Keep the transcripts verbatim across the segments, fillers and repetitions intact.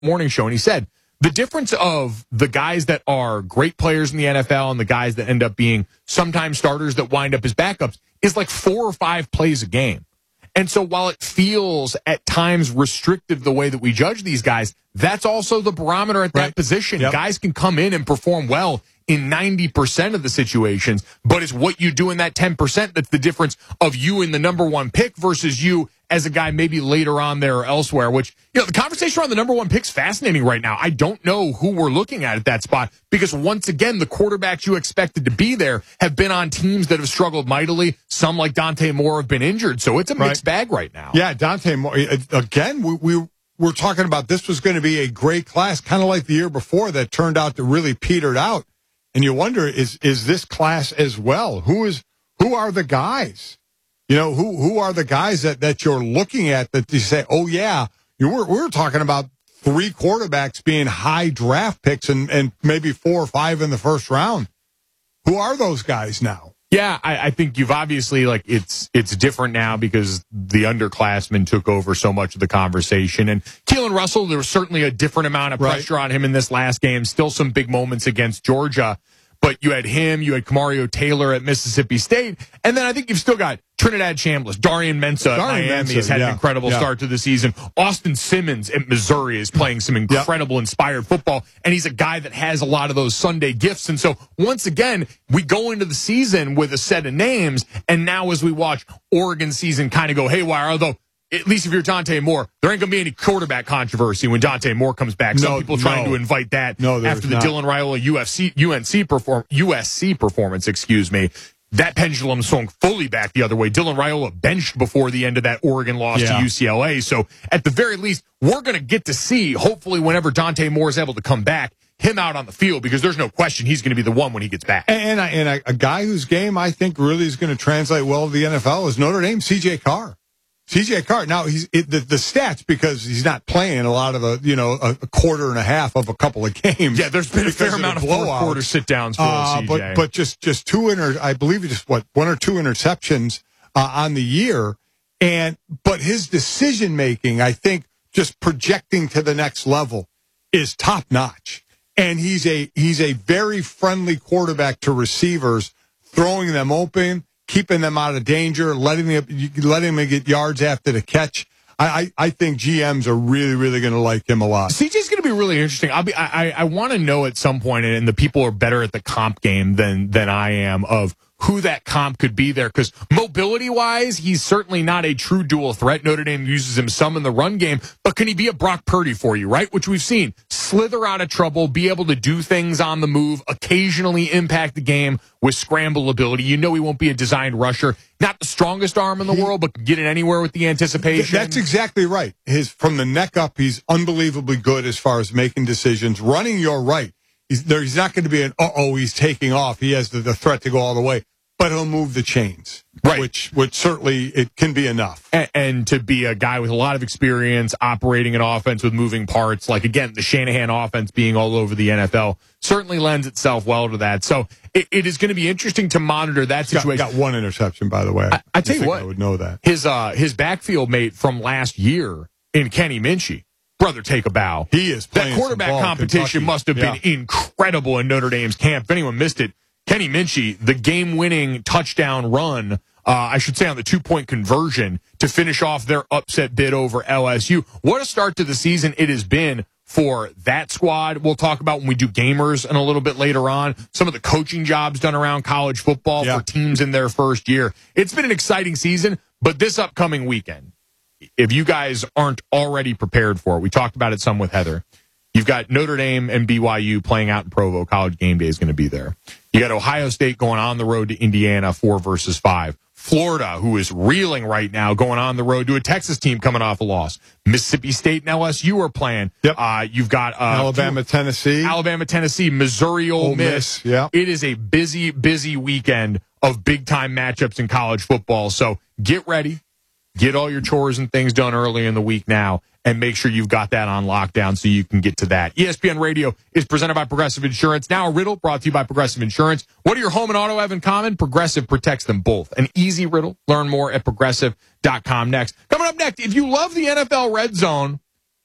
morning show, and he said the difference of the guys that are great players in the N F L and the guys that end up being sometimes starters that wind up as backups is like four or five plays a game. And so while it feels at times restrictive the way that we judge these guys, that's also the barometer at that right. position. Yep. Guys can come in and perform well in ninety percent of the situations, but it's what you do in that ten percent that's the difference of you in the number one pick versus you as a guy maybe later on there or elsewhere, which, you know, the conversation around the number one pick's fascinating right now. I don't know who we're looking at at that spot because, once again, the quarterbacks you expected to be there have been on teams that have struggled mightily. Some, like Dante Moore, have been injured, so it's a mixed right. bag right now. Yeah, Dante Moore, again, we, we we're talking about this was going to be a great class, kind of like the year before that turned out to really petered out. And you wonder, is is this class as well? Who is who are the guys? You know, who who are the guys that, that you're looking at that you say, oh, yeah, you were, we were talking about three quarterbacks being high draft picks and, and maybe four or five in the first round. Who are those guys now? Yeah, I, I think you've obviously, like, it's it's different now because the underclassmen took over so much of the conversation. And Keelan Russell, there was certainly a different amount of right. pressure on him in this last game. Still some big moments against Georgia. But you had him, you had Kamario Taylor at Mississippi State, and then I think you've still got Trinidad Chambliss, Darian Mensah at Miami Mensah, has had yeah, an incredible yeah. start to the season. Austin Simmons at Missouri is playing some incredible, yep. inspired football, and he's a guy that has a lot of those Sunday gifts. And so, once again, we go into the season with a set of names, and now as we watch Oregon season kind of go haywire, although at least if you're Dante Moore, there ain't going to be any quarterback controversy when Dante Moore comes back. Some no, people trying no. to invite that no, after the not. Dylan Raiola U F C, U N C perform, U S C performance, excuse me. That pendulum swung fully back the other way. Dylan Raiola benched before the end of that Oregon loss yeah. to U C L A. So at the very least, we're going to get to see, hopefully whenever Dante Moore is able to come back, him out on the field, because there's no question he's going to be the one when he gets back. And, and, and a, a guy whose game I think really is going to translate well to the N F L is Notre Dame, C J Carr. C J Carr. Now he's it, the the stats, because he's not playing a lot of a you know a, a quarter and a half of a couple of games. Yeah, there's been a fair amount of fourth quarter sit downs for uh, C J. But but just just two inter I believe just what one or two interceptions uh, on the year, and but his decision making, I think, just projecting to the next level is top notch. And he's a he's a very friendly quarterback to receivers, throwing them open, keeping them out of danger, letting them letting them get yards after the catch. I, I, I think G Ms are really, really going to like him a lot. C J's going to be really interesting. I'll be. I, I, I want to know at some point, and the people are better at the comp game than than I am, of who that comp could be there. Because mobility-wise, he's certainly not a true dual threat. Notre Dame uses him some in the run game, but can he be a Brock Purdy for you, right? Which we've seen. Slither out of trouble, be able to do things on the move, occasionally impact the game with scramble ability. You know he won't be a designed rusher. Not the strongest arm in the he, world, but can get it anywhere with the anticipation. That's exactly right. His from the neck up, he's unbelievably good as far as making decisions. Running, you're right. He's, there, he's not going to be an, uh-oh, he's taking off. He has the, the threat to go all the way. But he'll move the chains, right? Which, which certainly it can be enough. And, and to be a guy with a lot of experience operating an offense with moving parts, like again the Shanahan offense being all over the N F L, certainly lends itself well to that. So it, it is going to be interesting to monitor that situation. Got, got one interception, by the way. I, I tell you what, I would know that his uh, his backfield mate from last year in Kenny Minchey. Brother, take a bow. He is playing that quarterback some ball, competition Kentucky. must have yeah. been incredible in Notre Dame's camp. If anyone missed it, Kenny Minchey, the game-winning touchdown run, uh, I should say on the two-point conversion to finish off their upset bid over L S U. What a start to the season it has been for that squad. We'll talk about when we do gamers and a little bit later on, some of the coaching jobs done around college football yeah. for teams in their first year. It's been an exciting season, but this upcoming weekend, if you guys aren't already prepared for it, we talked about it some with Heather. You've got Notre Dame and B Y U playing out in Provo. College game day is going to be there. You got Ohio State going on the road to Indiana, four versus five. Florida, who is reeling right now, going on the road to a Texas team coming off a loss. Mississippi State and L S U are playing. Yep. Uh, you've got uh, Alabama, Tennessee. Alabama, Tennessee, Missouri, Ole, Ole Miss. Miss. Yeah. It is a busy, busy weekend of big-time matchups in college football. So get ready. Get all your chores and things done early in the week now, and make sure you've got that on lockdown so you can get to that. E S P N Radio is presented by Progressive Insurance. Now a riddle brought to you by Progressive Insurance. What do your home and auto have in common? Progressive protects them both. An easy riddle. Learn more at progressive dot com next. Coming up next, if you love the N F L Red Zone,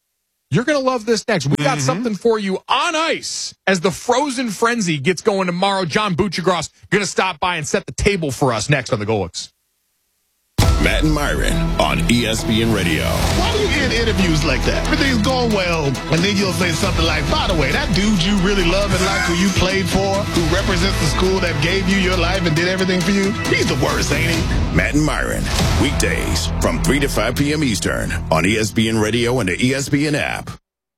You're going to love this next. We got Mm-hmm. something for you on ice as the Frozen Frenzy gets going tomorrow. John Buccigross going to stop by and set the table for us next on the Golix. Matt and Myron on E S P N Radio. Why do you end interviews like that? Everything's going well, and then you'll say something like, by the way, that dude you really love and like who you played for, who represents the school that gave you your life and did everything for you, he's the worst, ain't he? Matt and Myron, weekdays from three to five p.m. Eastern on E S P N Radio and the E S P N app.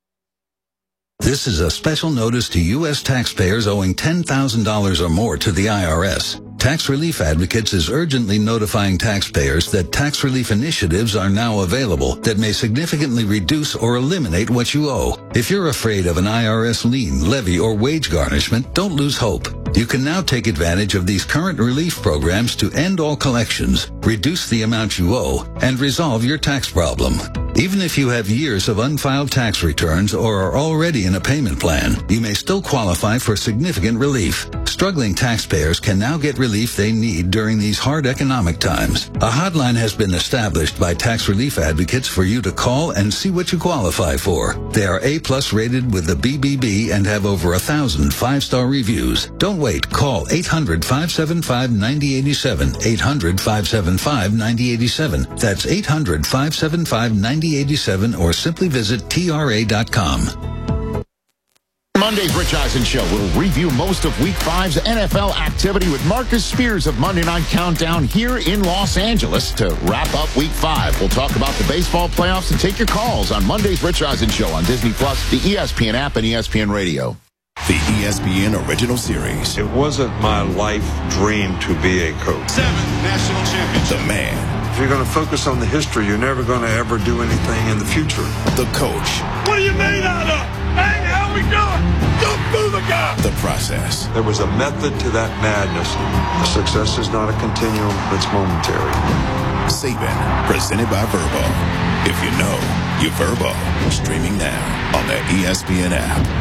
This is a special notice to U S taxpayers owing ten thousand dollars or more to the I R S. Tax Relief Advocates is urgently notifying taxpayers that tax relief initiatives are now available that may significantly reduce or eliminate what you owe. If you're afraid of an I R S lien, levy, or wage garnishment, don't lose hope. You can now take advantage of these current relief programs to end all collections, reduce the amount you owe, and resolve your tax problem. Even if you have years of unfiled tax returns or are already in a payment plan, you may still qualify for significant relief. Struggling taxpayers can now get relief they need during these hard economic times. A hotline has been established by Tax Relief Advocates for you to call and see what you qualify for. They are A-plus rated with the B B B and have over a thousand five-star reviews. Don't wait. Call eight hundred, five seven five, nine zero eight seven, eight hundred, five seven five, nine zero eight seven. That's eight hundred, five seven five, nine zero eight seven or simply visit T R A dot com. Monday's Rich Eisen Show will review most of Week five's N F L activity with Marcus Spears of Monday Night Countdown here in Los Angeles to wrap up Week five. We'll talk about the baseball playoffs and take your calls on Monday's Rich Eisen Show on Disney Plus, the E S P N app, and E S P N Radio. The E S P N original series. It wasn't my life dream to be a coach. Seven national championships. The man. If you're going to focus on the history, you're never going to ever do anything in the future. The coach. What are you made out of? Hey, how we doing? Don't move the guy. The process. There was a method to that madness. Success is not a continuum, it's momentary. Saban, presented by Verbo. If you know, you Verbo. Streaming now on the E S P N app.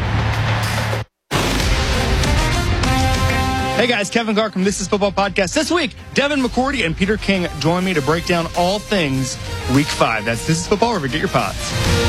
Hey guys, Kevin Garcom, This is Football Podcast. This week, Devin McCourty and Peter King join me to break down all things Week five. That's This is Football, wherever you get your pods.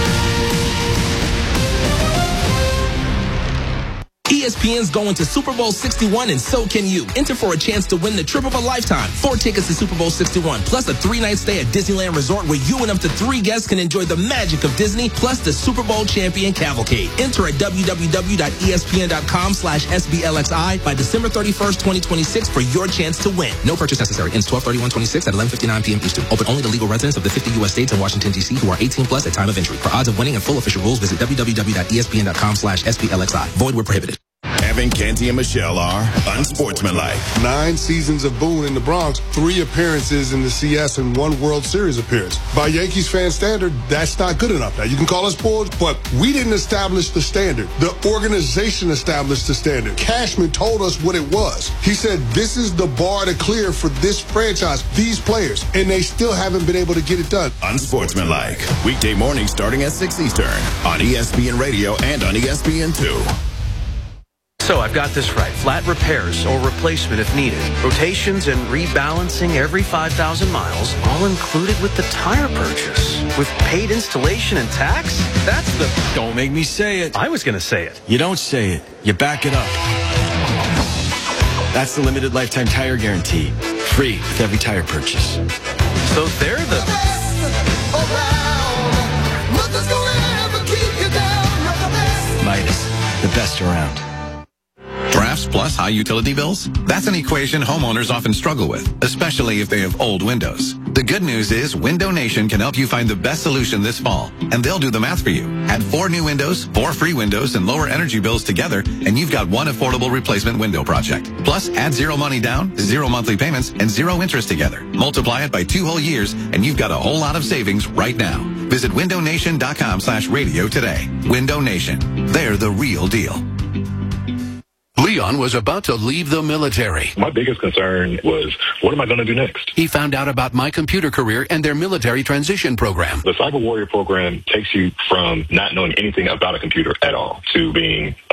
E S P N's going to Super Bowl sixty-one, and so can you. Enter for a chance to win the trip of a lifetime. Four tickets to Super Bowl sixty-one, plus a three-night stay at Disneyland Resort where you and up to three guests can enjoy the magic of Disney, plus the Super Bowl champion cavalcade. Enter at w w w dot e s p n dot com slash s b l x i by December thirty-first, twenty twenty-six for your chance to win. No purchase necessary. Ends twelve thirty-one twenty-six at eleven fifty-nine p m Eastern. Open only to legal residents of the fifty U S states and Washington, D C who are eighteen plus at time of entry. For odds of winning and full official rules, visit w w w dot e s p n dot com slash s b l x i. Void where prohibited. Evan, Canty, and Michelle are unsportsmanlike. Nine seasons of Boone in the Bronx, three appearances in the C S, and one World Series appearance. By Yankees fan standard, that's not good enough. Now, you can call us bored, but we didn't establish the standard. The organization established the standard. Cashman told us what it was. He said, this is the bar to clear for this franchise, these players, and they still haven't been able to get it done. Unsportsmanlike. Weekday mornings starting at six Eastern on E S P N Radio and on E S P N two. So I've got this right. Flat repairs or replacement if needed. Rotations and rebalancing every five thousand miles, all included with the tire purchase. With paid installation and tax? That's the... Don't make me say it. I was going to say it. You don't say it. You back it up. That's the limited lifetime tire guarantee. Free with every tire purchase. So they're the... Midas, the best around. Drafts plus high utility bills? That's an equation homeowners often struggle with, especially if they have old windows. The good news is Window Nation can help you find the best solution this fall, and they'll do the math for you. Add four new windows, four free windows, and lower energy bills together, and you've got one affordable replacement window project. Plus, add zero money down, zero monthly payments, and zero interest together. Multiply it by two whole years, and you've got a whole lot of savings right now. Visit window nation dot com slash radio today. Window Nation. They're the real deal. Leon was about to leave the military. My biggest concern was, what am I going to do next? He found out about My Computer Career and their military transition program. The Cyber Warrior program takes you from not knowing anything about a computer at all to being a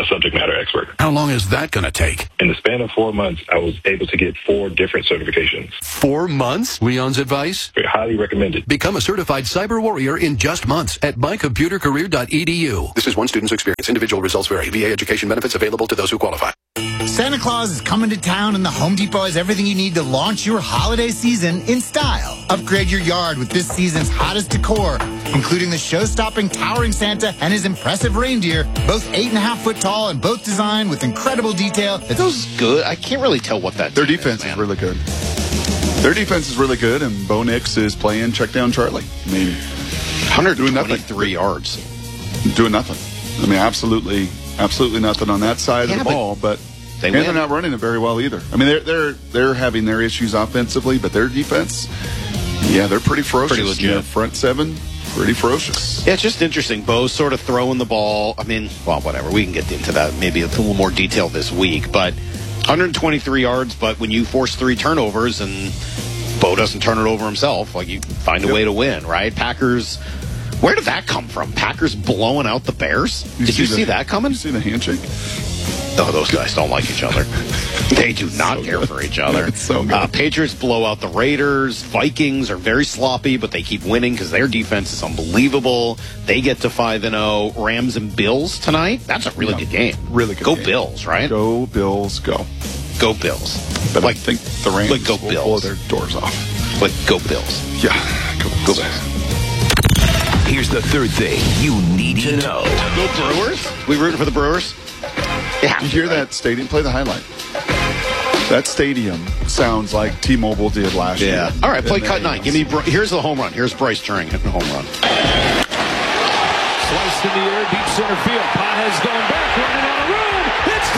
subject matter expert. How long is that going to take? In the span of four months, I was able to get four different certifications. Four months? Leon's advice? Very highly recommended. Become a certified cyber warrior in just months at my computer career dot e d u. This is one student's experience. Individual results vary. V A education benefits available to those who qualify. Santa Claus is coming to town, and the Home Depot has everything you need to launch your holiday season in style. Upgrade your yard with this season's hottest decor, including the show-stopping towering Santa and his impressive reindeer, both eight and a half foot tall and both designed with incredible detail. Those good. I can't really tell what that. Their defense is, is really good. Their defense is really good, and Bo Nix is playing check down Charlie. I mean, one hundred twenty-three yards, doing nothing. I mean, absolutely, absolutely nothing on that side yeah, of the ball, but. They and win. they're not running it very well either. I mean, they're they're they're having their issues offensively, but their defense, yeah, they're pretty ferocious. Pretty legit. Yeah, front seven, pretty ferocious. Yeah, it's just interesting. Bo's sort of throwing the ball. I mean, well, whatever. We can get into that maybe a little more detail this week. But one hundred twenty-three yards, but when you force three turnovers and Bo doesn't turn it over himself, like you find a yep. way to win, right? Packers. Where did that come from? Packers blowing out the Bears? You did see you the, see that coming? Did you see the handshake? Oh, those guys don't like each other. They do not so care good. for each other. It's so good. Uh, Patriots blow out the Raiders. Vikings are very sloppy, but they keep winning because their defense is unbelievable. They get to five and oh. Rams and Bills tonight. That's a really yeah, good game. Really good Go game. Bills, right? Go Bills, go. Go Bills. But like, I think the Rams like go will Bills. blow their doors off. But go Bills. Yeah, go Bills. Go Bills. Here's the third thing you need to know. Go Brewers? We rooting for the Brewers? Yeah. You hear that stadium? Play the highlight. That stadium sounds like T-Mobile did last yeah. year. Yeah. All right, play cut nine. Give me. Here's the home run. Here's Bryce Turing hitting a home run. Sliced in the air, deep center field. Pages going back, running out of room.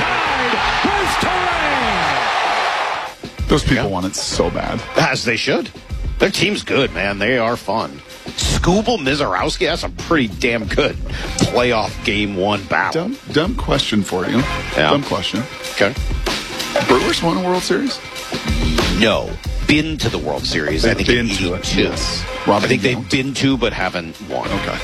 It's tied. Bryce Turing. Those people yeah. want it so bad. As they should. Their team's good, man. They are fun. Skubal Mizorowski, that's a pretty damn good playoff game one battle. Dumb, dumb question for you. Yeah. Dumb question. Okay. Brewers won a World Series? No. Been to the World Series. They've I think been in to it. Yes. Robin I think Count. they've been to but haven't won. Okay.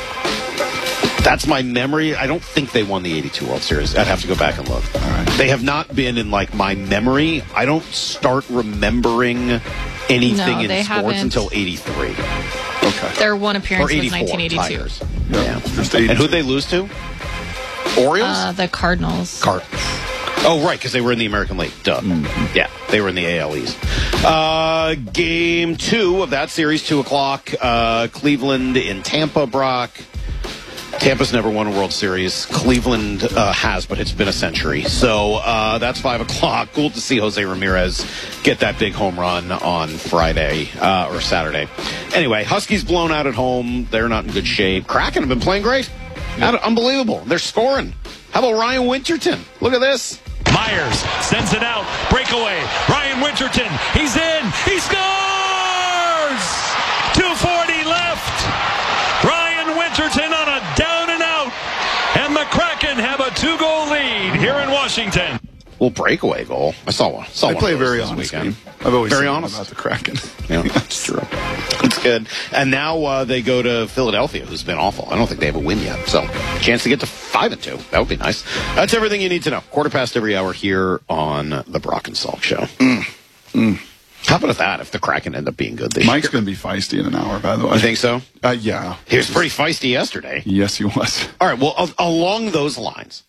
That's my memory. I don't think they won the eighty-two World Series. I'd have to go back and look. All right. They have not been in, like, my memory. I don't start remembering anything no, in sports haven't. until eighty-three. Okay. Their one appearance or was nineteen eighty-two. Yep. Yeah. And who'd they lose to? Orioles? Uh, the Cardinals. Card. Oh, right, because they were in the American League. Duh. Mm-hmm. Yeah, they were in the A L East. Uh, game two of that series, two o'clock. Uh, Cleveland in Tampa, Brock. Tampa's never won a World Series. Cleveland uh, has, but it's been a century. So uh, that's five o'clock. Cool to see Jose Ramirez get that big home run on Friday uh, or Saturday. Anyway, Huskies blown out at home. They're not in good shape. Kraken have been playing great. Yep. Unbelievable. They're scoring. How about Ryan Winterton? Look at this. Myers sends it out. Breakaway. Ryan Winterton. He's in. He scores! two forty left. Ryan Winterton on a down and out. And the Kraken have a two-goal lead here in Washington. Well, breakaway goal. I saw one. Saw they one play a of very those honest weekend. game. I've always very said honest about the Kraken. Yeah, that's true. It's good. And now uh, they go to Philadelphia, who's been awful. I don't think they have a win yet. So, chance to get to five and two. That would be nice. That's everything you need to know. Quarter past every hour here on the Brock and Salk Show. Mm. Mm. How about that if the Kraken end up being good this Mike's year? going to be feisty in an hour, by the way. You think so? Uh, yeah. He was pretty feisty yesterday. Yes, he was. All right, well, along those lines,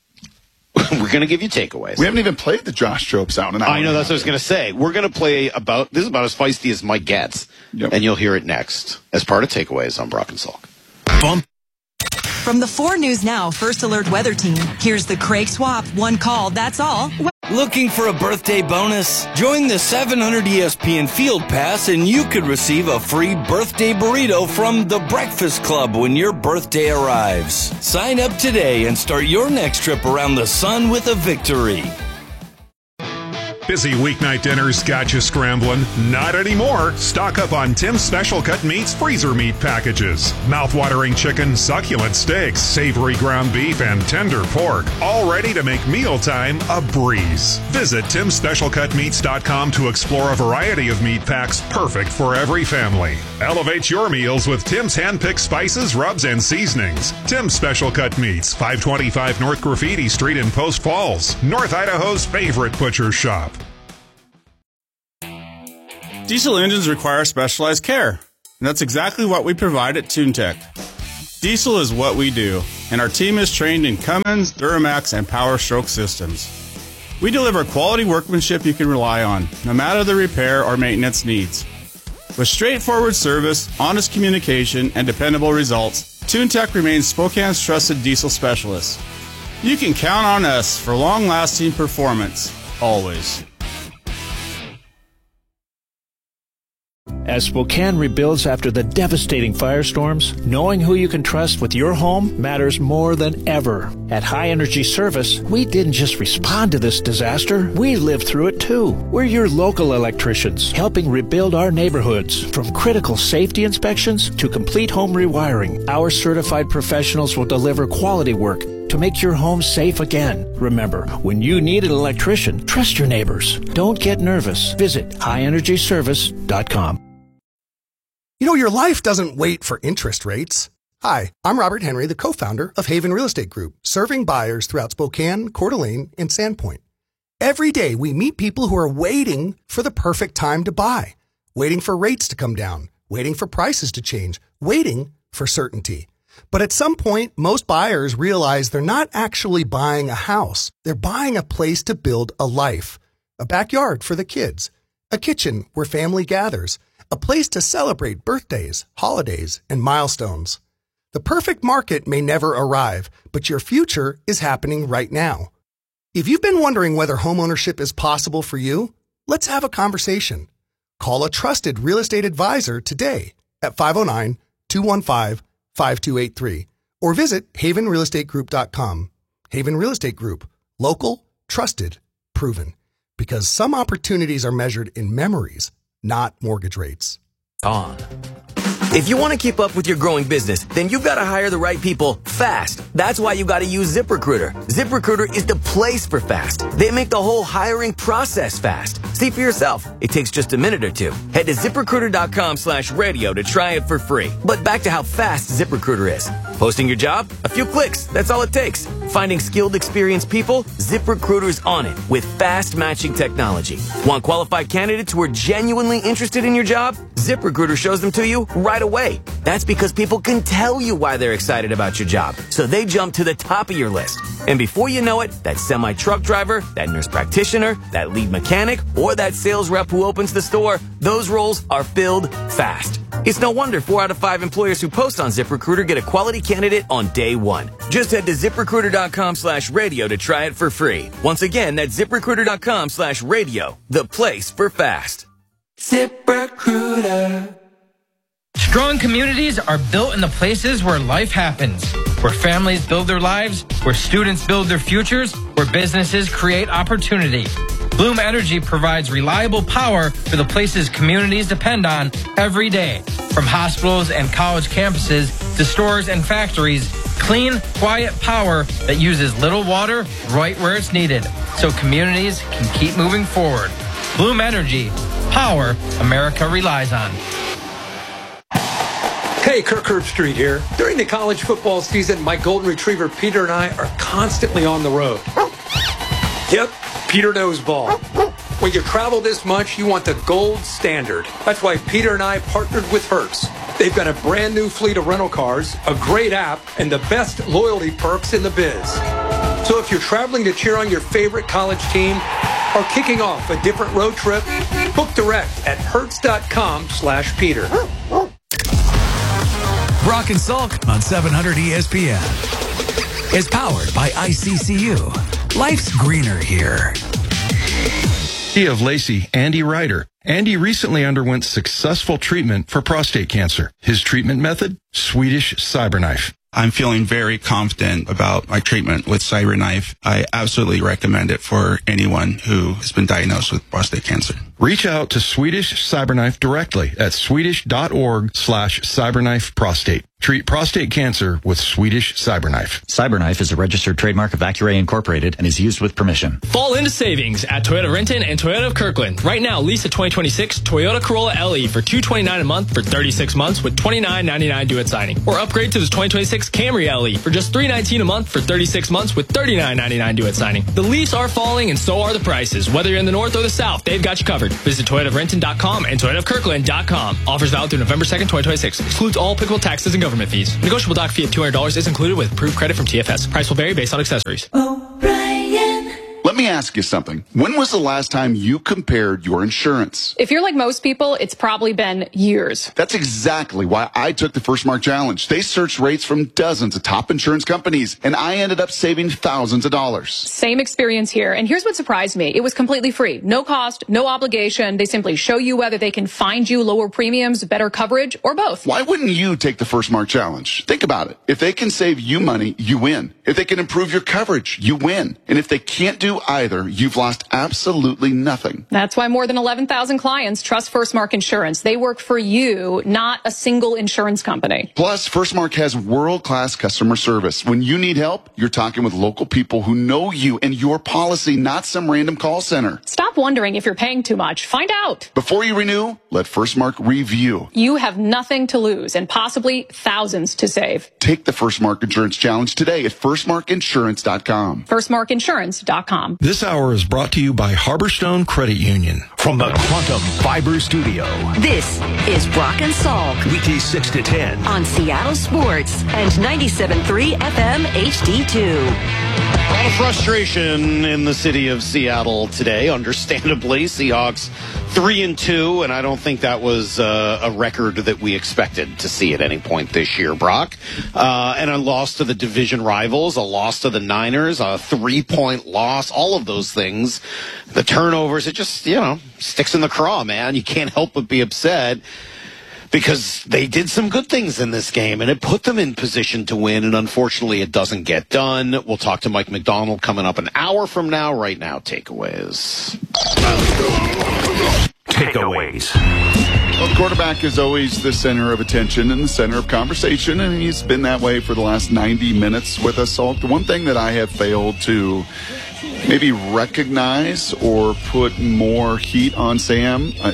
we're going to give you takeaways. We haven't even played the Josh Jobs out in an hour. I know, that's what I was going to say. We're going to play about, this is about as feisty as Mike gets. Yep. And you'll hear it next as part of Takeaways on Brock and Salk. Bump. From the four News Now First Alert Weather Team, here's the Craig Swap One Call, That's All. Looking for a birthday bonus? Join the seven hundred E S P N Field Pass and you could receive a free birthday burrito from The Breakfast Club when your birthday arrives. Sign up today and start your next trip around the sun with a victory. Busy weeknight dinners got you scrambling? Not anymore. Stock up on Tim's Special Cut Meats freezer meat packages. Mouth-watering chicken, succulent steaks, savory ground beef, and tender pork. All ready to make mealtime a breeze. Visit tims special cut meats dot com to explore a variety of meat packs perfect for every family. Elevate your meals with Tim's hand-picked spices, rubs, and seasonings. Tim's Special Cut Meats, five twenty-five North Graffiti Street in Post Falls, North Idaho's favorite butcher shop. Diesel engines require specialized care, and that's exactly what we provide at TuneTech. Diesel is what we do, and our team is trained in Cummins, Duramax, and Power Stroke systems. We deliver quality workmanship you can rely on, no matter the repair or maintenance needs. With straightforward service, honest communication, and dependable results, TuneTech remains Spokane's trusted diesel specialist. You can count on us for long-lasting performance, always. As Spokane rebuilds after the devastating firestorms, knowing who you can trust with your home matters more than ever. At High Energy Service, we didn't just respond to this disaster, we lived through it too. We're your local electricians, helping rebuild our neighborhoods. From critical safety inspections to complete home rewiring, our certified professionals will deliver quality work to make your home safe again. Remember, when you need an electrician, trust your neighbors. Don't get nervous. Visit high energy service dot com. You know, your life doesn't wait for interest rates. Hi, I'm Robert Henry, the co-founder of Haven Real Estate Group, serving buyers throughout Spokane, Coeur d'Alene, and Sandpoint. Every day, we meet people who are waiting for the perfect time to buy, waiting for rates to come down, waiting for prices to change, waiting for certainty. But at some point, most buyers realize they're not actually buying a house. They're buying a place to build a life, a backyard for the kids, a kitchen where family gathers, a place to celebrate birthdays, holidays, and milestones. The perfect market may never arrive, but your future is happening right now. If you've been wondering whether homeownership is possible for you, let's have a conversation. Call a trusted real estate advisor today at five oh nine, two one five, five two eight three or visit haven real estate group dot com. Haven Real Estate Group. Local, trusted, proven. Because some opportunities are measured in memories, not mortgage rates. On. If you want to keep up with your growing business, then you've got to hire the right people fast. That's why you got to use ZipRecruiter. ZipRecruiter is the place for fast. They make the whole hiring process fast. See for yourself. It takes just a minute or two. Head to ZipRecruiter.com slash radio to try it for free. But back to how fast ZipRecruiter is. Posting your job? A few clicks. That's all it takes. Finding skilled, experienced people? ZipRecruiter's on it with fast matching technology. Want qualified candidates who are genuinely interested in your job? ZipRecruiter shows them to you right away. That's because people can tell you why they're excited about your job. So they jump to the top of your list. And before you know it, that semi-truck driver, that nurse practitioner, that lead mechanic, or that sales rep who opens the store, those roles are filled fast. It's no wonder four out of five employers who post on ZipRecruiter get a quality candidate on day one. Just head to ZipRecruiter.com slash radio to try it for free. Once again, that's ZipRecruiter.com slash radio, the place for fast. ZipRecruiter. Strong communities are built in the places where life happens, where families build their lives, where students build their futures, where businesses create opportunity. Bloom Energy provides reliable power for the places communities depend on every day. From hospitals and college campuses to stores and factories, clean, quiet power that uses little water right where it's needed, so communities can keep moving forward. Bloom Energy, power America relies on. Hey, Kirk Herbstreit here. During the college football season, my golden retriever Peter and I are constantly on the road. Yep, Peter knows ball. When you travel this much, you want the gold standard. That's why Peter and I partnered with Hertz. They've got a brand new fleet of rental cars, a great app, and the best loyalty perks in the biz. So if you're traveling to cheer on your favorite college team or kicking off a different road trip, book direct at hertz.com slash Peter. Brock and Salk on seven hundred E S P N is powered by I C C U. Life's greener here. He of Lacey, Andy Ryder. Andy recently underwent successful treatment for prostate cancer. His treatment method? Swedish CyberKnife. I'm feeling very confident about my treatment with CyberKnife. I absolutely recommend it for anyone who has been diagnosed with prostate cancer. Reach out to Swedish CyberKnife directly at swedish.org slash cyberknife prostate. Treat prostate cancer with Swedish CyberKnife. CyberKnife is a registered trademark of Accuray Incorporated and is used with permission. Fall into savings at Toyota Renton and Toyota of Kirkland. Right now, lease a twenty twenty-six Toyota Corolla L E for two hundred twenty-nine dollars a month for thirty-six months with twenty-nine ninety-nine due at signing. Or upgrade to the twenty twenty-six Camry L E for just three hundred nineteen dollars a month for thirty-six months with thirty-nine ninety-nine due at signing. The leaves are falling and so are the prices. Whether you're in the north or the south, they've got you covered. Visit Toyota of Renton dot com and Toyota of Kirkland dot com. Offers valid through November second, twenty twenty-six. Excludes all applicable taxes and government fees. Negotiable doc fee of two hundred dollars is included with approved credit from T F S. Price will vary based on accessories. Let me ask you something. When was the last time you compared your insurance? If you're like most people, it's probably been years. That's exactly why I took the First Mark Challenge. They searched rates from dozens of top insurance companies, and I ended up saving thousands of dollars. Same experience here. And here's what surprised me. It was completely free. No cost, no obligation. They simply show you whether they can find you lower premiums, better coverage, or both. Why wouldn't you take the First Mark Challenge? Think about it. If they can save you money, you win. If they can improve your coverage, you win. And if they can't do either, you've lost absolutely nothing. That's why more than eleven thousand clients trust First Mark Insurance. They work for you, not a single insurance company. Plus, First Mark has world-class customer service. When you need help, you're talking with local people who know you and your policy, not some random call center. Stop wondering if you're paying too much. Find out. Before you renew, let First Mark review. You have nothing to lose and possibly thousands to save. Take the First Mark Insurance Challenge today at first mark insurance dot com. first mark insurance dot com. This hour is brought to you by Harborstone Credit Union. From the Quantum Fiber Studio. This is Brock and Salk. Weekdays six to ten. On Seattle Sports and ninety-seven point three F M H D two. A lot of frustration in the city of Seattle today, understandably. Seahawks three and two, and I don't think that was uh, a record that we expected to see at any point this year, Brock. Uh, and a loss to the division rivals, a loss to the Niners, a three-point loss, all of those things. The turnovers, it just, you know, sticks in the craw, man. You can't help but be upset, because they did some good things in this game, and it put them in position to win, and unfortunately it doesn't get done. We'll talk to Mike McDonald coming up an hour from now. Right now, takeaways. Takeaways. Well, the quarterback is always the center of attention and the center of conversation, and he's been that way for the last ninety minutes with us. So the one thing that I have failed to maybe recognize or put more heat on Sam, I,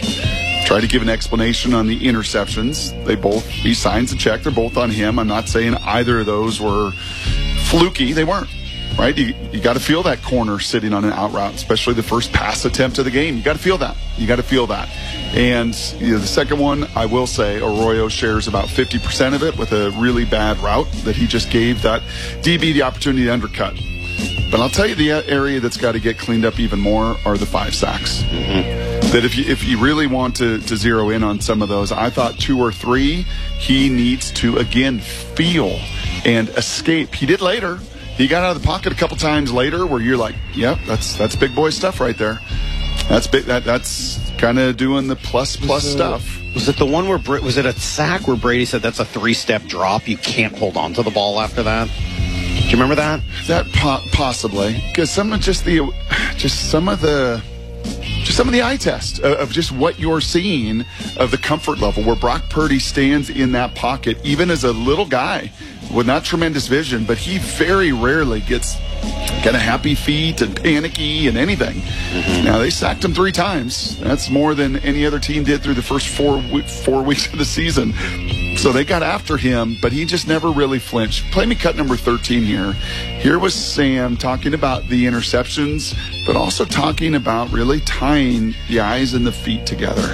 I try to give an explanation on the interceptions. They both, he signs a check. They're both on him. I'm not saying either of those were fluky. They weren't, right? You, you got to feel that corner sitting on an out route, especially the first pass attempt of the game. You got to feel that. You got to feel that. And you know, the second one, I will say, Arroyo shares about fifty percent of it with a really bad route that he just gave that D B the opportunity to undercut. But I'll tell you, the area that's got to get cleaned up even more are the five sacks. Mm-hmm. That if you if you really want to, to zero in on some of those, I thought two or three, he needs to, again, feel and escape. He did later. He got out of the pocket a couple times later where you're like, yep, that's that's big boy stuff right there. That's big. That That's kind of doing the plus plus was, uh, stuff. Was it the one where, was it a sack where Brady said that's a three-step drop? You can't hold on to the ball after that? Do you remember that? That po- possibly, because some of just the, just some of the, just some of the eye test of, of just what you're seeing of the comfort level where Brock Purdy stands in that pocket, even as a little guy with not tremendous vision, but he very rarely gets kind of happy feet and panicky and anything. Mm-hmm. Now, they sacked him three times. That's more than any other team did through the first four four weeks of the season. So they got after him, but he just never really flinched. Play me cut number thirteen here. Here was Sam talking about the interceptions, but also talking about really tying the eyes and the feet together.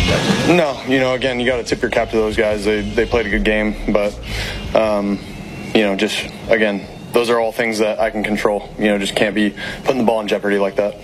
No, you know, again, you got to tip your cap to those guys. They they played a good game, but, um, you know, just, again, those are all things that I can control. You know, just can't be putting the ball in jeopardy like that.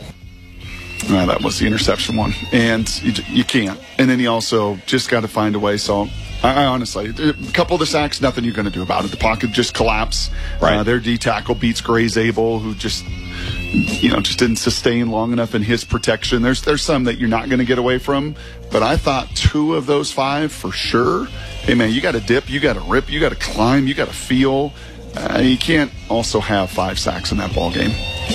Uh, that was the interception one, and you, you can't. And then you also just got to find a way. So, I, I honestly, a couple of the sacks, nothing you're going to do about it. The pocket just collapsed. Right. Uh, their D tackle beats Gray Zabel, who just you know, just didn't sustain long enough in his protection. There's there's some that you're not going to get away from, but I thought two of those five for sure. Hey, man, you got to dip, you got to rip, you got to climb, you got to feel. Uh, you can't also have five sacks in that ball game.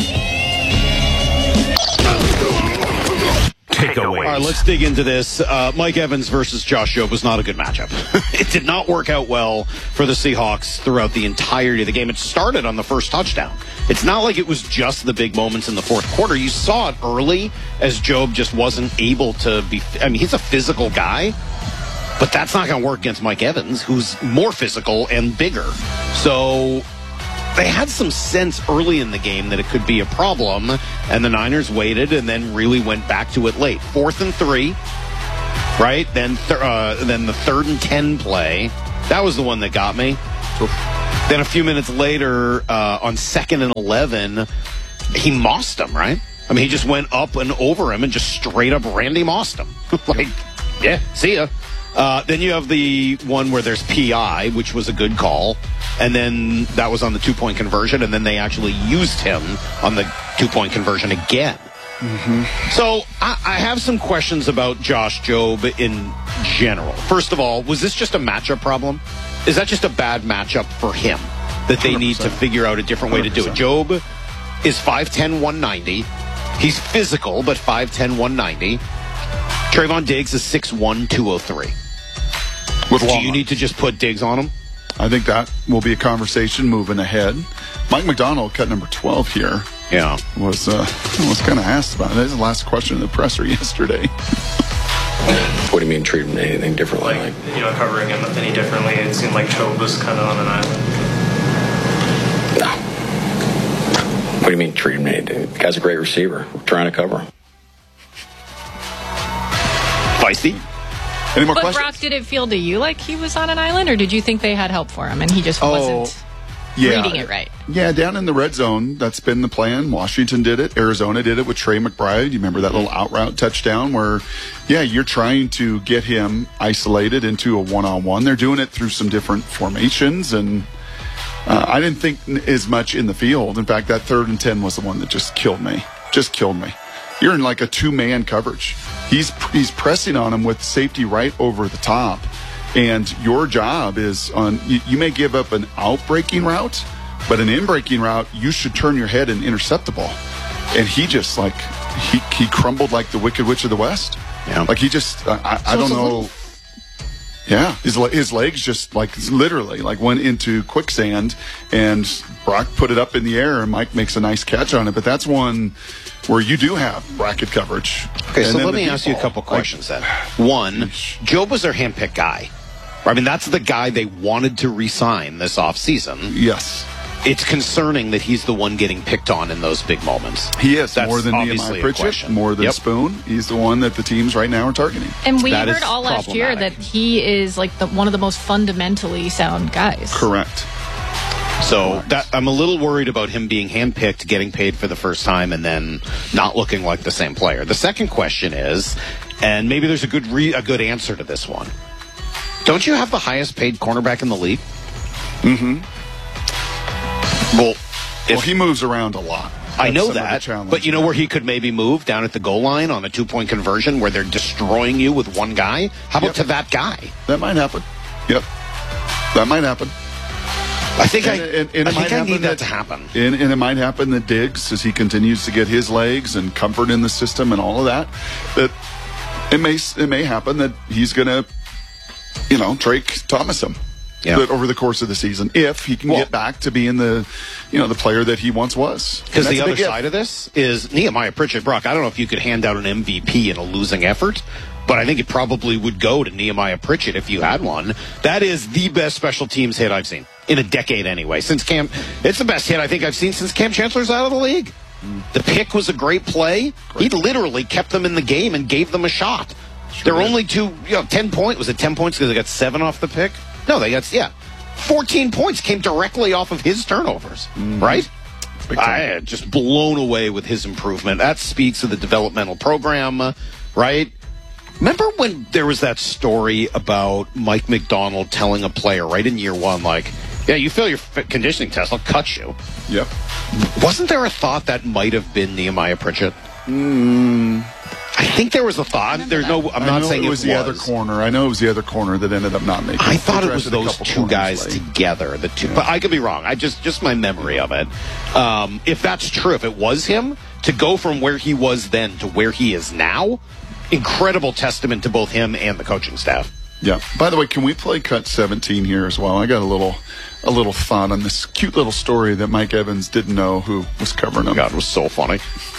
Takeaways. All right, let's dig into this. Uh, Mike Evans versus Josh Jobe was not a good matchup. It did not work out well for the Seahawks throughout the entirety of the game. It started on the first touchdown. It's not like it was just the big moments in the fourth quarter. You saw it early as Jobe just wasn't able to be. I mean, he's a physical guy, but that's not going to work against Mike Evans, who's more physical and bigger. So they had some sense early in the game that it could be a problem, and the Niners waited and then really went back to it late. Fourth and three, right? Then th- uh, then the third and ten play. That was the one that got me. Then a few minutes later, uh, on second and eleven, he mossed him, right? I mean, he just went up and over him and just straight up Randy mossed him. Like, yeah, see ya. Uh, then you have the one where there's P I, which was a good call. And then that was on the two-point conversion, and then they actually used him on the two-point conversion again. Mm-hmm. So I, I have some questions about Josh Jobe in general. First of all, was this just a matchup problem? Is that just a bad matchup for him that they one hundred percent need to figure out a different way to do it? Jobe is five ten, one ninety. He's physical, but five ten, one ninety. Trayvon Diggs is six one, two oh three. With do you need to just put Diggs on him? I think that will be a conversation moving ahead. Mike McDonald, cut number twelve here. Yeah. Was uh, was kind of asked about it. That was the last question in the presser yesterday. What do you mean treat him anything differently? Like, you know, covering him any differently, it seemed like Jobe was kind of on an island. No. What do you mean treat him anything? The guy's a great receiver. We're trying to cover him. Feisty? Any more but questions? Brock, did it feel to you like he was on an island, or did you think they had help for him and he just Oh, wasn't yeah. reading it right? Yeah, down in the red zone, that's been the plan. Washington did it. Arizona did it with Trey McBride. You remember that little out route touchdown where, yeah, you're trying to get him isolated into a one-on-one. They're doing it through some different formations, and uh, I didn't think as much in the field. In fact, that third and ten was the one that just killed me. Just killed me. You're in like a two-man coverage. He's he's pressing on him with safety right over the top. And your job is on, you, you may give up an out-breaking route, but an in-breaking route, you should turn your head and intercept the ball. And he just like, he, he crumbled like the Wicked Witch of the West. Yeah. Like he just, I, I, So I don't it's a know. little- Yeah, his le- his legs just like literally like went into quicksand, and Brock put it up in the air, and Mike makes a nice catch on it. But that's one where you do have bracket coverage. Okay, And so then let the me ask you a people, couple questions then. One, Jobe was their handpicked guy. I mean, that's the guy they wanted to re-sign this offseason. Yes. It's concerning that he's the one getting picked on in those big moments. He is That's more than obviously Nehemiah a Pritchett, question. more than Yep. Spoon. He's the one that the teams right now are targeting. And we That is heard all last year that he is like the, one of the most fundamentally sound guys. Correct. So that, I'm a little worried about him being handpicked, getting paid for the first time, and then not looking like the same player. The second question is, and maybe there's a good re- a good answer to this one. Don't you have the highest paid cornerback in the league? Mm-hmm. Well, well, he moves around a lot. I That's know some of the that, challenge. but you know where he could maybe move? Down at the goal line on a two-point conversion where they're destroying you with one guy? How about Yep. to that guy? That might happen. Yep. That might happen. I think I, And- and- and it I, might think I need happen that, that- to happen. And, and it might happen that Diggs, as he continues to get his legs and comfort in the system and all of that, that it may it may happen that he's going to, you know, Drake Thomas him. Yeah. That over the course of the season, if he can Well- get back to being the, you know, the player that he once was. Because And the that's a other big if. side of this is Nehemiah Pritchett. Brock, I don't know if you could hand out an M V P in a losing effort, but I think it probably would go to Nehemiah Pritchett if you had one. That is the best special teams hit I've seen in a decade anyway. Since Cam, it's the best hit I think I've seen since Cam Chancellor's out of the league. The pick was a great play. He literally kept them in the game and gave them a shot. They're only two, you know, ten point. Was it ten points because they got seven off the pick? No, they got, yeah. fourteen points came directly off of his turnovers, right? I am just blown away with his improvement. That speaks to the developmental program, uh, right? Remember when there was that story about Mike McDonald telling a player right in year one, like, Yeah, you fail your fit conditioning test, they'll cut you. Yep. Wasn't there a thought that might have been Nehemiah Pritchett? Mm. I think there was a thought. There's no. I'm I not know saying it it was the other corner. I know it was the other corner that ended up not making. I it. thought They it was drafted a those couple two corners guys late. together. The two, Yeah. but I could be wrong. I just just my memory of it. Um, if that's true, if it was him, to go from where he was then to where he is now, incredible testament to both him and the coaching staff. Yeah. By the way, can we play cut seventeen here as well? I got a little, a little thought on this cute little story that Mike Evans didn't know who was covering him. God, it was so funny.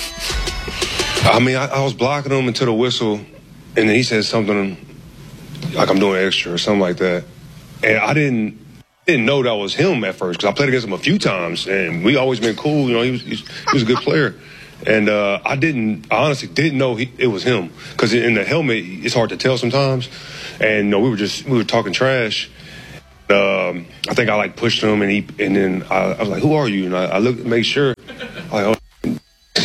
I mean, I, I was blocking him until the whistle, and then he said something like I'm doing extra or something like that, and I didn't didn't know that was him at first because I played against him a few times, and we always been cool. You know, he was he was a good player, and uh, I didn't I honestly didn't know he, it was him because in the helmet it's hard to tell sometimes, and you know, we were just we were talking trash. Um, I think I like pushed him, and he and then I, I was like, "Who are you?" And I, I looked, make sure, like, oh.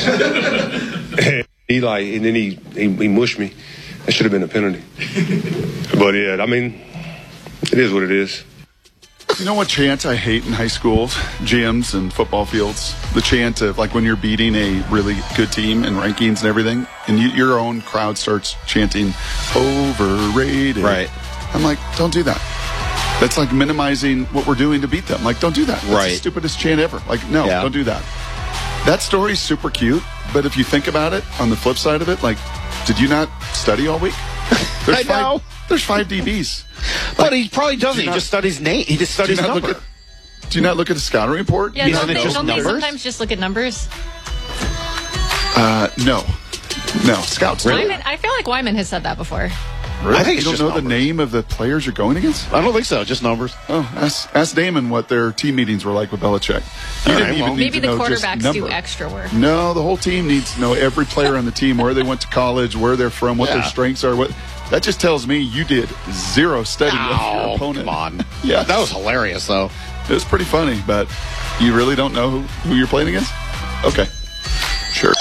And he like, and then he, he he mushed me. That should have been a penalty. But yeah, I mean, it is what it is. You know what chant I hate in high school gyms and football fields? The chant of like when you're beating a really good team in rankings and everything, and you, your own crowd starts chanting overrated. Right. I'm like, don't do that. That's like minimizing what we're doing to beat them. Like, don't do that. That's Right. the stupidest chant ever. Like, no, Yeah. don't do that. That story's super cute, but if you think about it, on the flip side of it, like, did you not study all week? There's I five, know. There's five D Bs. But he probably doesn't. do He not- just studies name. He just Do you studies not number. look at? Do you not look at the scouting report? Yeah, You don't not they, know? don't they numbers? sometimes just look at numbers? Uh, no, no. Scouts. don't. Wyman, I feel like Wyman has said that before. Really? I think you it's don't just know numbers. the name of the players you're going against. I don't think so. Just numbers. Oh, ask, ask Damon what their team meetings were like with Belichick. You All didn't right, even well. need Maybe to the know just quarterbacks number. do extra work. No, the whole team needs to know every player on the team, where they went to college, where they're from, what Yeah. their strengths are. What that just tells me you did zero study of your Oh, opponent. come on. Yeah, That was hilarious, though. it was pretty funny, but you really don't know who, who you're playing against? Okay, sure.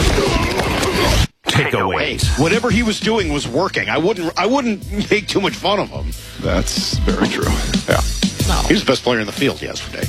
Takeaways. Whatever he was doing was working. I wouldn't. I wouldn't make too much fun of him. That's very true. Yeah, He was the best player in the field yesterday.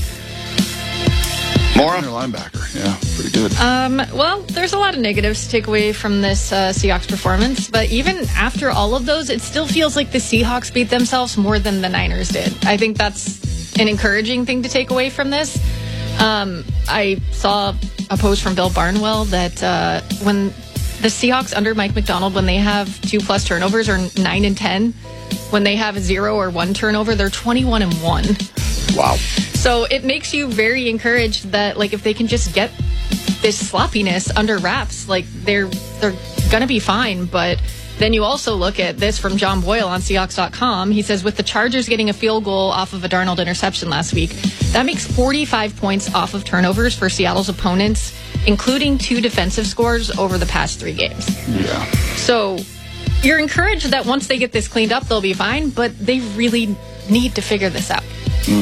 Mora, linebacker. Yeah, pretty good. Um, well, there's a lot of negatives to take away from this uh, Seahawks performance, but even after all of those, it still feels like the Seahawks beat themselves more than the Niners did. I think that's an encouraging thing to take away from this. Um, I saw a post from Bill Barnwell that uh, when the Seahawks under Mike McDonald, when they have two plus turnovers, are nine and ten. When they have zero or one turnover, they're twenty-one and one. Wow. So it makes you very encouraged that, like, if they can just get this sloppiness under wraps, like, they're they're gonna be fine. But then you also look at this from John Boyle on Seahawks dot com. He says, with the Chargers getting a field goal off of a Darnold interception last week, that makes forty-five points off of turnovers for Seattle's opponents, including two defensive scores over the past three games. Yeah. So you're encouraged that once they get this cleaned up, they'll be fine, but they really need to figure this out.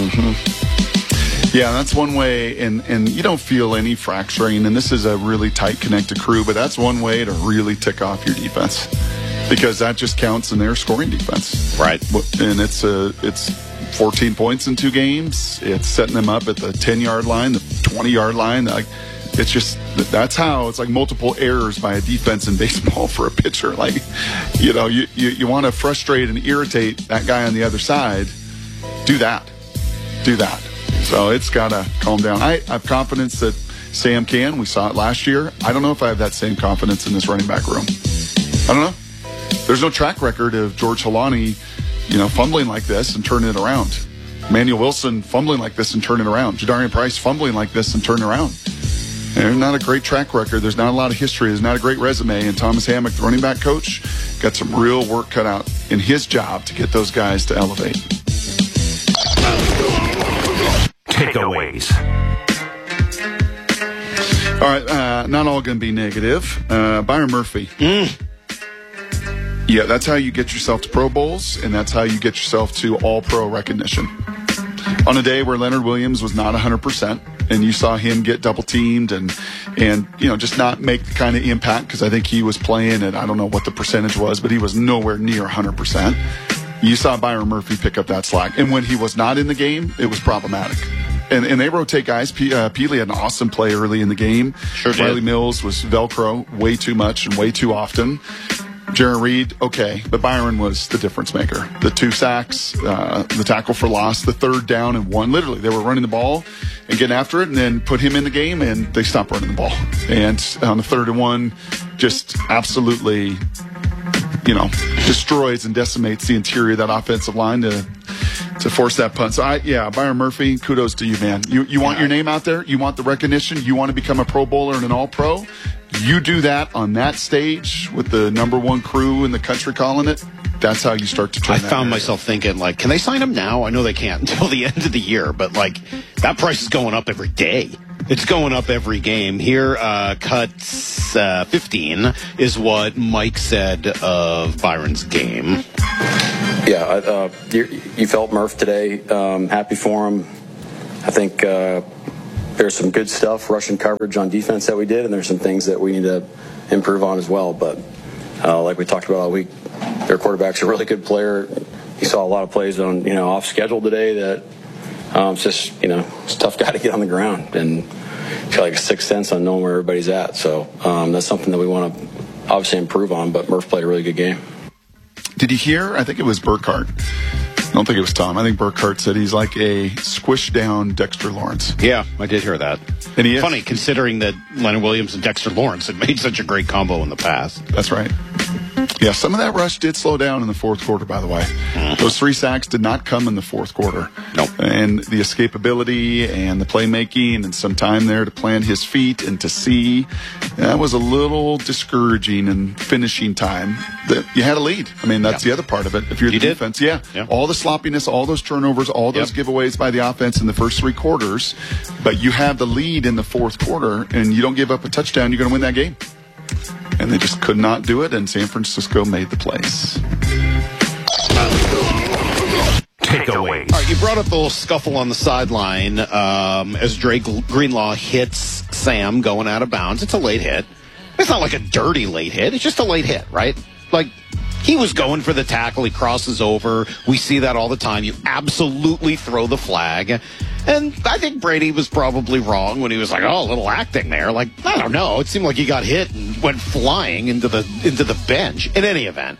Mm-hmm. Yeah, that's one way, and, and you don't feel any fracturing, and this is a really tight, connected crew, but that's one way to really tick off your defense, because that just counts in their scoring defense. Right. And it's a, it's fourteen points in two games. It's setting them up at the ten-yard line, the twenty-yard line. Like, it's just, that's how, it's like multiple errors by a defense in baseball for a pitcher. Like, you know, you, you, you want to frustrate and irritate that guy on the other side. Do that. Do that. So it's got to calm down. I, I have confidence that Sam can. We saw it last year. I don't know if I have that same confidence in this running back room. I don't know. There's no track record of George Halani, you know, fumbling like this and turning it around. Emmanuel Wilson fumbling like this and turning it around. Jadarian Price fumbling like this and turning around. There's not a great track record. There's not a lot of history. There's not a great resume. And Thomas Hammock, the running back coach, got some real work cut out in his job to get those guys to elevate. Takeaways. All right, uh, not all going to be negative. Uh, Byron Murphy. Mm. Yeah, that's how you get yourself to Pro Bowls, and that's how you get yourself to All-Pro recognition. On a day where Leonard Williams was not one hundred percent, and you saw him get double-teamed and, and you know, just not make the kind of impact, because I think he was playing, and I don't know what the percentage was, but he was nowhere near one hundred percent. you saw Byron Murphy pick up that slack. And when he was not in the game, it was problematic. And, and they rotate guys. P, uh, Peely had an awesome play early in the game. Sure did. Riley Mills was Velcro way too much and way too often. Jaron Reed, okay, but Byron was the difference maker. The two sacks, uh, the tackle for loss, the third down and one. Literally, they were running the ball and getting after it, and then put him in the game, and they stopped running the ball. And on the third and one, just absolutely, you know, destroys and decimates the interior of that offensive line to to force that punt. So, I, yeah, Byron Murphy, kudos to you, man. You you want your name out there. You want the recognition. You want to become a Pro Bowler and an All-Pro. You do that on that stage with the number one crew in the country calling it. That's how you start to turn I that found area. myself thinking, like, can they sign him now? I know they can't until the end of the year, but, like, that price is going up every day. It's going up every game. Here, uh, cut uh, fifteen is what Mike said of Byron's game. Yeah, uh, you, you felt Murph today. Um, happy for him. I think uh, there's some good stuff, rushing coverage on defense that we did, and there's some things that we need to improve on as well. But uh, like we talked about all week, their quarterback's a really good player. You saw a lot of plays on, you know, off schedule today that um, it's just, you know, it's a tough guy to get on the ground, and I feel like a sixth sense on knowing where everybody's at. So um, that's something that we want to obviously improve on. But Murph played a really good game. Did you hear? I think it was Burkhardt. I don't think it was Tom. I think Burkhardt said he's like a squished down Dexter Lawrence. Yeah, I did hear that. And he is. Funny, considering that Leonard Williams and Dexter Lawrence had made such a great combo in the past. That's right. Yeah, some of that rush did slow down in the fourth quarter, by the way. Mm-hmm. Those three sacks did not come in the fourth quarter. Nope. And the escapability and the playmaking and some time there to plant his feet and to see, that was a little discouraging in finishing time. That you had a lead. I mean, that's yeah. the other part of it. If you're you the did. defense, yeah. yeah. All the sloppiness, all those turnovers, all those yep. giveaways by the offense in the first three quarters, but you have the lead in the fourth quarter and you don't give up a touchdown, you're going to win that game. And they just could not do it, and San Francisco made the plays. Takeaways. All right, you brought up the little scuffle on the sideline um, as Drake Greenlaw hits Sam going out of bounds. It's a late hit. It's not like a dirty late hit. It's just a late hit, right? Like, he was going for the tackle. He crosses over. We see that all the time. You absolutely throw the flag. And I think Brady was probably wrong when he was like, oh, a little acting there. Like, I don't know. It seemed like he got hit and went flying into the into the bench. In any event.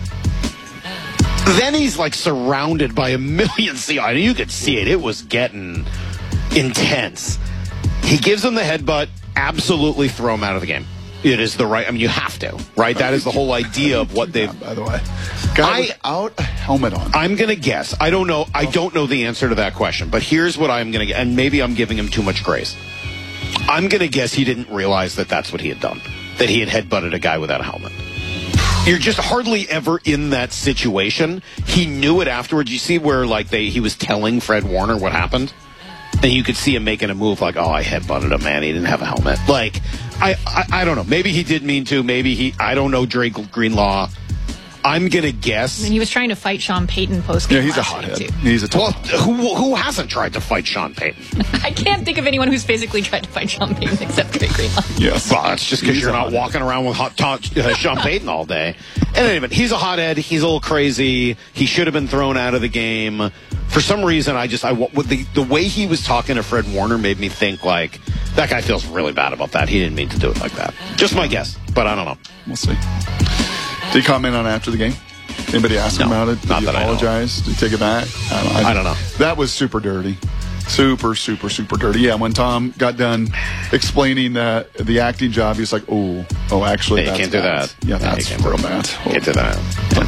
Then he's like surrounded by a million Seahawks. You could see it. It was getting intense. He gives him the headbutt. Absolutely throw him out of the game. It is the right. I mean, you have to, right? That is the whole idea of what they've. By the way, guy without a helmet on. I'm gonna guess. I don't know. I don't know the answer to that question. But here's what I'm gonna get, and maybe I'm giving him too much grace. I'm gonna guess he didn't realize that that's what he had done. That he had headbutted a guy without a helmet. You're just hardly ever in that situation. He knew it afterwards. You see where like they he was telling Fred Warner what happened. And you could see him making a move like, oh, I headbutted him, man. He didn't have a helmet. Like, I, I, I don't know. Maybe he did mean to. Maybe he, I don't know Drake Greenlaw. I'm going to guess. And he was trying to fight Sean Payton post-game. Yeah, he's a last hothead. week, too. He's a tough well, who, who hasn't tried to fight Sean Payton? I can't think of anyone who's physically tried to fight Sean Payton except Drake Greenlaw. Yes. Well, that's just because He's you're a not hothead. walking around with hot, hot, uh, Sean Payton all day. And anyway, he's a hothead. He's a little crazy. He should have been thrown out of the game. For some reason, I just, I, with the, the way he was talking to Fred Warner made me think, like, that guy feels really bad about that. He didn't mean to do it like that. Just my guess, but I don't know. We'll see. Did he comment on after the game? Anybody ask him No, about it? Did not he that I know. apologize? Did he take it back? I don't, I, I don't know. That was super dirty. Super, super, super dirty. Yeah, when Tom got done explaining uh, the acting job, he was like, oh, oh, actually, Hey, you that's can't do bad. that. Yeah, Yeah, that's you can't real do bad. Can't do that.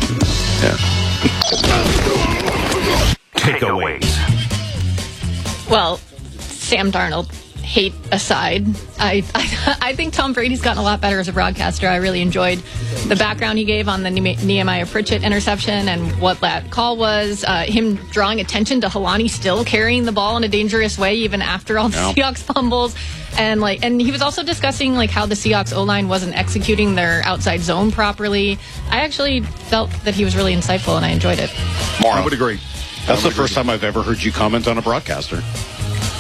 Yeah. Takeaways. Well, Sam Darnold, hate aside, I, I I think Tom Brady's gotten a lot better as a broadcaster. I really enjoyed the background he gave on the Ne- Nehemiah Pritchett interception and what that call was. Uh, him drawing attention to Helani still carrying the ball in a dangerous way even after all the No. Seahawks fumbles. And like, and he was also discussing like how the Seahawks O-line wasn't executing their outside zone properly. I actually felt that he was really insightful, and I enjoyed it. I would agree. That's the first time I've ever heard you comment on a broadcaster.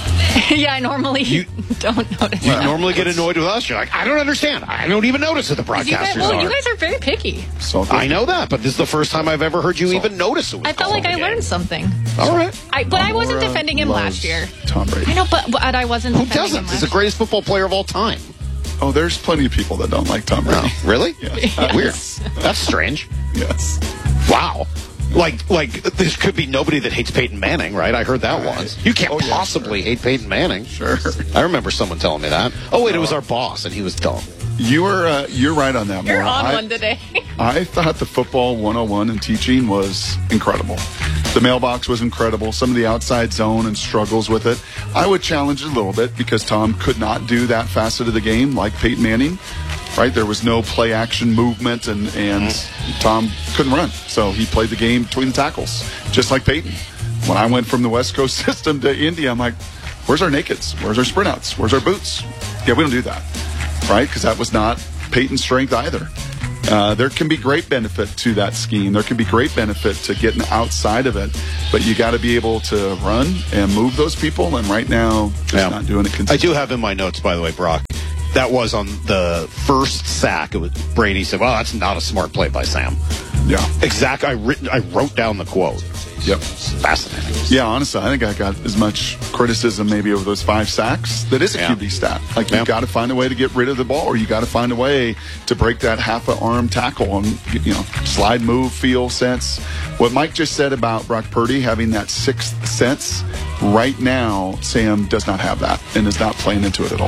Yeah, I normally You- don't notice. You that. normally get annoyed with us. You're like, I don't understand. I don't even notice who the You guys, broadcasters well, are. you guys are very picky. So I know that, but this is the first time I've ever heard you even notice it. was I felt called like I the learned game. something. All right. I, but I wasn't Laura defending him loves last year. Tom Brady. I know, but, but I wasn't Who defending doesn't? him He's last the greatest football player of all time. Oh, there's plenty of people that don't like Tom Brady. Oh, really? Yes. Weird. That's strange. Yes. Wow. Like, like there could be nobody that hates Peyton Manning, right? I heard that once. You can't Oh, yeah, possibly hate Peyton Manning. Sure. I remember someone telling me that. Oh, wait, it was our boss, and he was dumb. You were uh, you're right on that. You're Maura. on I, one today. I thought the football one oh one and teaching was incredible. The mailbox was incredible. Some of the outside zone and struggles with it. I would challenge it a little bit because Tom could not do that facet of the game like Peyton Manning. Right, there was no play action movement, and and Tom couldn't run, so he played the game between the tackles, just like Peyton. When I went from the West Coast system to India, I'm like, where's our nakeds? Where's our sprint outs? Where's our boots? Yeah, we don't do that, right? Because that was not Peyton's strength either. Uh, there can be great benefit to that scheme. There can be great benefit to getting outside of it, but you got to be able to run and move those people. And right now, just Yeah. not doing it I consistently. do have in my notes, by the way, Brock. That was on the first sack. It was Brady said, "Well, that's not a smart play by Sam." Yeah, exactly. I written. I wrote down the quote. Yep. Fascinating. Yeah, honestly, I think I got as much criticism maybe over those five sacks. That is a Yeah. Q B stat. Like, Yeah. you've got to find a way to get rid of the ball, or you got to find a way to break that half an arm tackle and, you know, slide, move, feel, sense. What Mike just said about Brock Purdy having that sixth sense, right now, Sam does not have that and is not playing into it at all.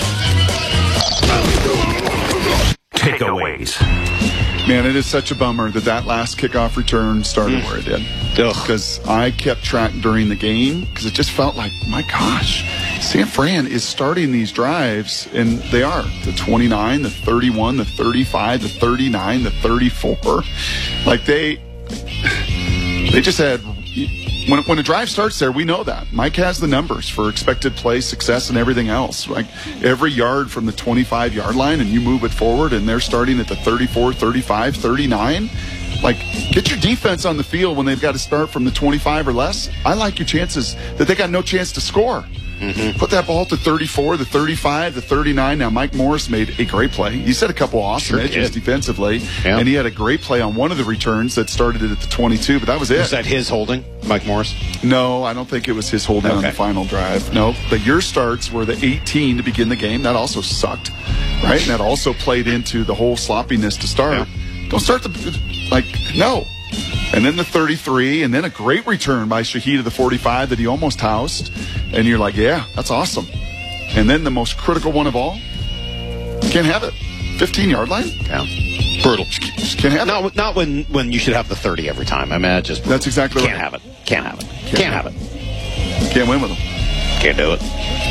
Takeaways. Man, it is such a bummer that that last kickoff return started where it did. Because I kept track during the game because it just felt like, my gosh, San Fran is starting these drives, and they are. The twenty-nine, the thirty-one, the thirty-five, the thirty-nine, the thirty-four. Like, they, they just had... When, when a drive starts there, we know that. Mike has the numbers for expected play, success, and everything else. Like, every yard from the twenty-five-yard line, and you move it forward, and they're starting at the thirty-four, thirty-five, thirty-nine. Like, get your defense on the field when they've got to start from the twenty-five or less. I like your chances that they got no chance to score. Mm-hmm. Put that ball to thirty-four, the thirty-five, the thirty-nine. Now, Mike Morris made a great play. He set a couple awesome Sure edges did. defensively, Yeah. and he had a great play on one of the returns that started it at the twenty-two, but that was it. Was that his holding, Mike Morris? No, I don't think it was his holding on Okay. the final drive. No, but your starts were the eighteen to begin the game. That also sucked, right? And that also played into the whole sloppiness to start. Don't start the, like, no. And then the thirty-three, and then a great return by Shaheed to the forty-five that he almost housed. And you're like, yeah, that's awesome. And then the most critical one of all, you can't have it. fifteen-yard line? Yeah. Brutal. Just can't have it. Not, not when, when you should have the thirty every time. I mean, it just That's exactly can't right. have it. Can't have it. Can't, have it. Can't win with them. Can't do it.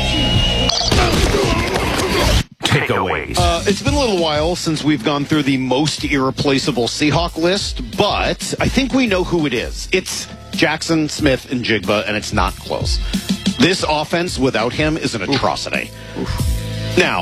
Takeaways. Uh, it's been a little while since we've gone through the most irreplaceable Seahawk list, but I think we know who it is. It's Jackson, Smith, and Jigba, and it's not close. This offense without him is an atrocity. Oof. Now,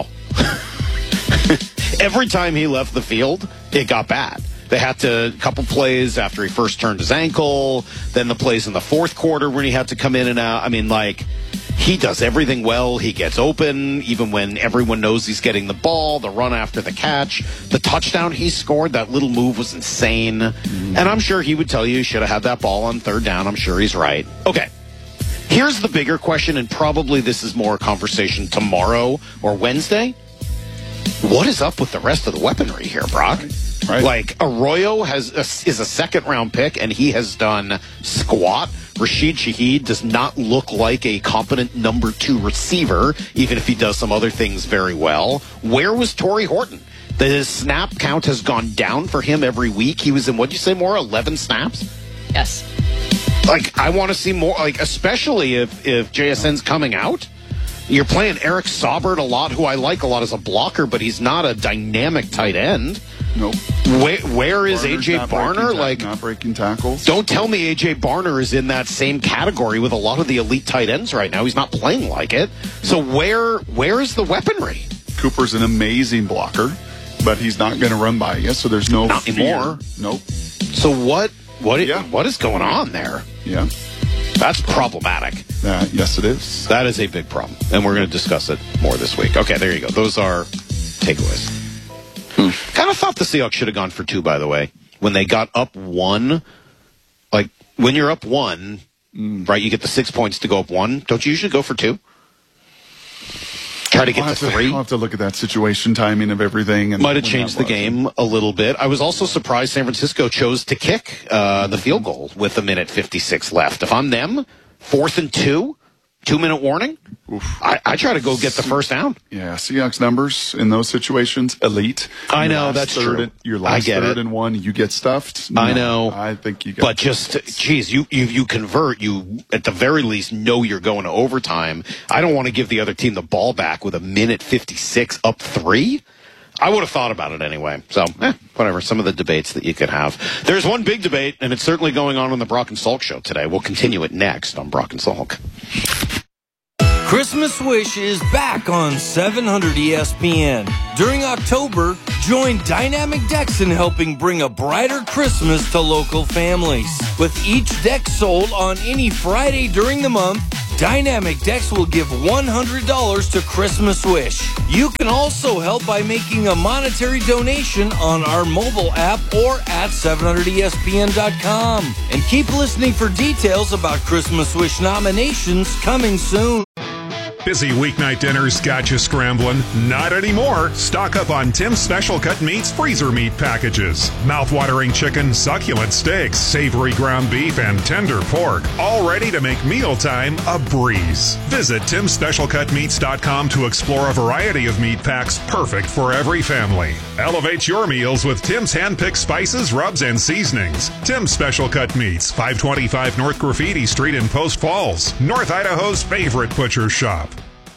every time he left the field, it got bad. They had to, a couple plays after he first turned his ankle, then the plays in the fourth quarter when he had to come in and out. I mean, like, he does everything well. He gets open, even when everyone knows he's getting the ball, the run after the catch. The touchdown he scored, that little move was insane. Mm-hmm. And I'm sure he would tell you he should have had that ball on third down. I'm sure he's right. Okay. Here's the bigger question, and probably this is more a conversation tomorrow or Wednesday. What is up with the rest of the weaponry here, Brock? Right. Like, Arroyo has a, is a second-round pick, and he has done squat. Rashid Shaheed does not look like a competent number two receiver, even if he does some other things very well. Where was Torrey Horton? The snap count has gone down for him every week. He was in, what'd you say, more? eleven snaps? Yes. Like, I want to see more, like, especially if, if J S N's coming out. You're playing Eric Saubert a lot, who I like a lot as a blocker, but he's not a dynamic tight end. Nope. Where, where is A J not Barner? breaking ta- Like, not breaking tackles. don't tell me A J Barner is in that same category with a lot of the elite tight ends right now. He's not playing like it. So where where is the weaponry? Cooper's an amazing blocker, but he's not going to run by you, so there's no Not fear. anymore. Nope. So what what Yeah. what is going on there? Yeah. That's problematic. that. Yes, it is. That is a big problem, and we're going to discuss it more this week. Okay, there you go. Those are takeaways. Hmm. Kind of thought the Seahawks should have gone for two, by the way. When they got up one, like, when you're up one, mm. right, you get the six points to go up one. Don't you usually go for two? Try to get I'll to, to three. I'll have to look at that situation, timing of everything. And might have changed the game a little bit. I was also surprised San Francisco chose to kick uh, the field goal with a minute fifty-six left. If I'm them, fourth and two, two-minute warning, I, I try to go get the first down. Yeah, Seahawks numbers in those situations, elite. I Your know, last that's third true. And, your last I get third it. and one, you get stuffed. No, I know. I think you got But just, geez, you, you, you convert, you at the very least know you're going to overtime. I don't want to give the other team the ball back with a minute fifty-six up three. I would have thought about it anyway. So, eh, whatever. Some of the debates that you could have. There's one big debate, and it's certainly going on on the Brock and Salk show today. We'll continue it next on Brock and Salk. Christmas Wish is back on seven hundred E S P N. During October, join Dynamic Decks in helping bring a brighter Christmas to local families. With each deck sold on any Friday during the month, Dynamic Decks will give one hundred dollars to Christmas Wish. You can also help by making a monetary donation on our mobile app or at seven hundred E S P N dot com. And keep listening for details about Christmas Wish nominations coming soon. Busy weeknight dinners got you scrambling? Not anymore. Stock up on Tim's Special Cut Meats freezer meat packages. Mouth-watering chicken, succulent steaks, savory ground beef, and tender pork. All ready to make mealtime a breeze. Visit Tims Special Cut Meats dot com to explore a variety of meat packs perfect for every family. Elevate your meals with Tim's hand-picked spices, rubs, and seasonings. Tim's Special Cut Meats, five twenty-five North Graffiti Street in Post Falls, North Idaho's favorite butcher shop.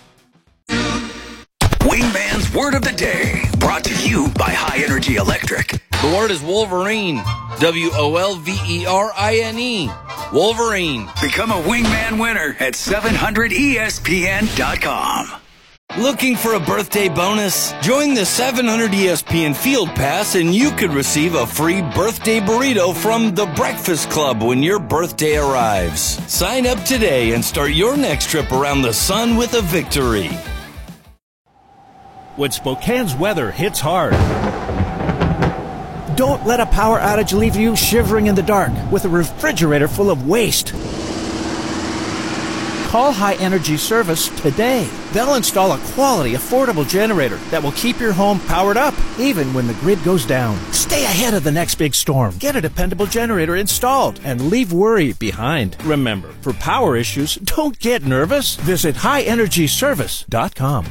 Wingman's Word of the Day, brought to you by High Energy Electric. The word is Wolverine. W O L V E R I N E. Wolverine. Become a Wingman winner at seven hundred E S P N dot com. Looking for a birthday bonus? Join the seven hundred E S P N Field Pass and you could receive a free birthday burrito from The Breakfast Club when your birthday arrives. Sign up today and start your next trip around the sun with a victory. When Spokane's weather hits hard, don't let a power outage leave you shivering in the dark with a refrigerator full of waste. Call High Energy Service today. They'll install a quality, affordable generator that will keep your home powered up, even when the grid goes down. Stay ahead of the next big storm. Get a dependable generator installed and leave worry behind. Remember, for power issues, don't get nervous. Visit high energy service dot com.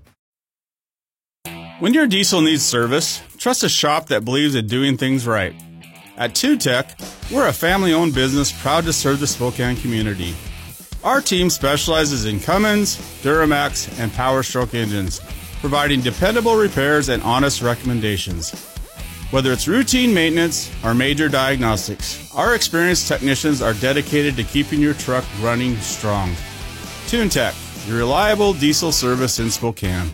When your diesel needs service, trust a shop that believes in doing things right. At two tech, we're a family-owned business proud to serve the Spokane community. Our team specializes in Cummins, Duramax, and Power Stroke engines, providing dependable repairs and honest recommendations. Whether it's routine maintenance or major diagnostics, our experienced technicians are dedicated to keeping your truck running strong. TuneTech, your reliable diesel service in Spokane.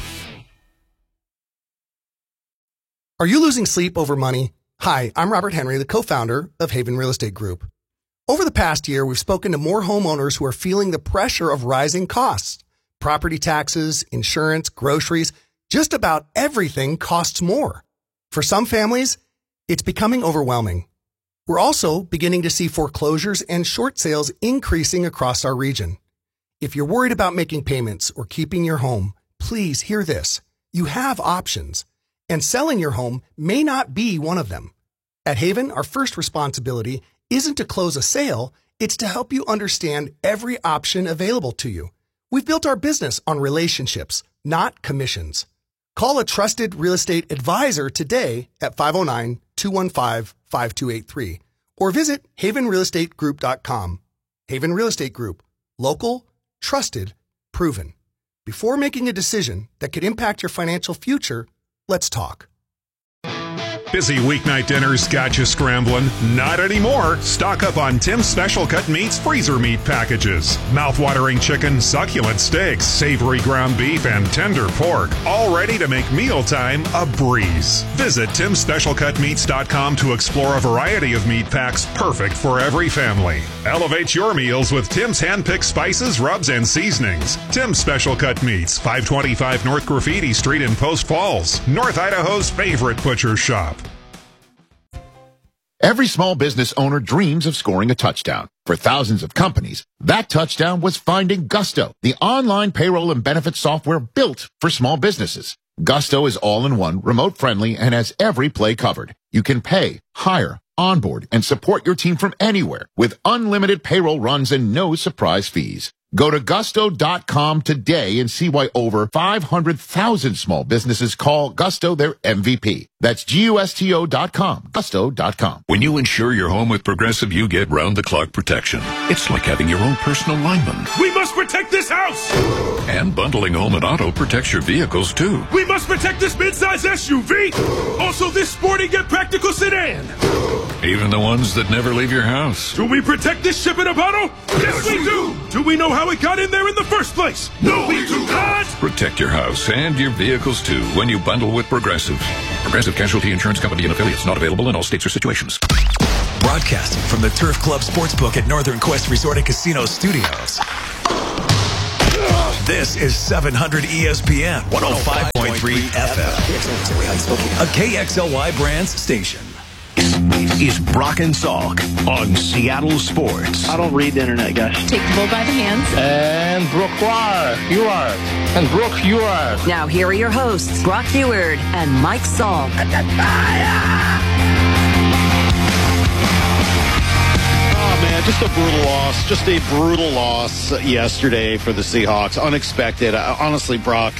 Are you losing sleep over money? Hi, I'm Robert Henry, the co-founder of Haven Real Estate Group. Over the past year, we've spoken to more homeowners who are feeling the pressure of rising costs. Property taxes, insurance, groceries, just about everything costs more. For some families, it's becoming overwhelming. We're also beginning to see foreclosures and short sales increasing across our region. If you're worried about making payments or keeping your home, please hear this. You have options. And selling your home may not be one of them. At Haven, our first responsibility isn't to close a sale, it's to help you understand every option available to you. We've built our business on relationships, not commissions. Call a trusted real estate advisor today at five oh nine, two one five, five two eight three or visit haven real estate group dot com. Haven Real Estate Group. Local, trusted, proven. Before making a decision that could impact your financial future, let's talk. Busy weeknight dinners got you scrambling? Not anymore. Stock up on Tim's Special Cut Meats freezer meat packages. Mouth-watering chicken, succulent steaks, savory ground beef, and tender pork. All ready to make mealtime a breeze. Visit Tims Special Cut Meats dot com to explore a variety of meat packs perfect for every family. Elevate your meals with Tim's hand-picked spices, rubs, and seasonings. Tim's Special Cut Meats, five twenty-five North Graffiti Street in Post Falls, North Idaho's favorite butcher shop. Every small business owner dreams of scoring a touchdown. For thousands of companies, that touchdown was finding Gusto, the online payroll and benefits software built for small businesses. Gusto is all-in-one, remote-friendly, and has every play covered. You can pay, hire, onboard, and support your team from anywhere with unlimited payroll runs and no surprise fees. Go to gusto dot com today and see why over five hundred thousand small businesses call Gusto their M V P. That's G U S T O dot com, gusto dot com. When you insure your home with Progressive, you get round-the-clock protection. It's like having your own personal lineman. We must protect this house! And bundling home and auto protects your vehicles, too. We must protect this midsize S U V! Also this sporty yet practical sedan! Even the ones that never leave your house. Do we protect this ship in a bottle? Yes, we do! Do we know how it got in there in the first place? No, we do not! Protect your house and your vehicles, too, when you bundle with Progressive. Progressive Casualty Insurance Company and affiliates, not available in all states or situations. Broadcasting from the Turf Club Sportsbook at Northern Quest Resort and Casino Studios. This is seven hundred E S P N one oh five point three F M, a K X L Y Brands station. Is Brock and Salk on Seattle Sports. I don't read the internet, guys. Take the bull by the hands. And Brooke, you are. And Brooke, you are. Now here are your hosts, Brock Heward and Mike Salk. Oh, man, just a brutal loss. Just a brutal loss yesterday for the Seahawks. Unexpected. Uh, honestly, Brock,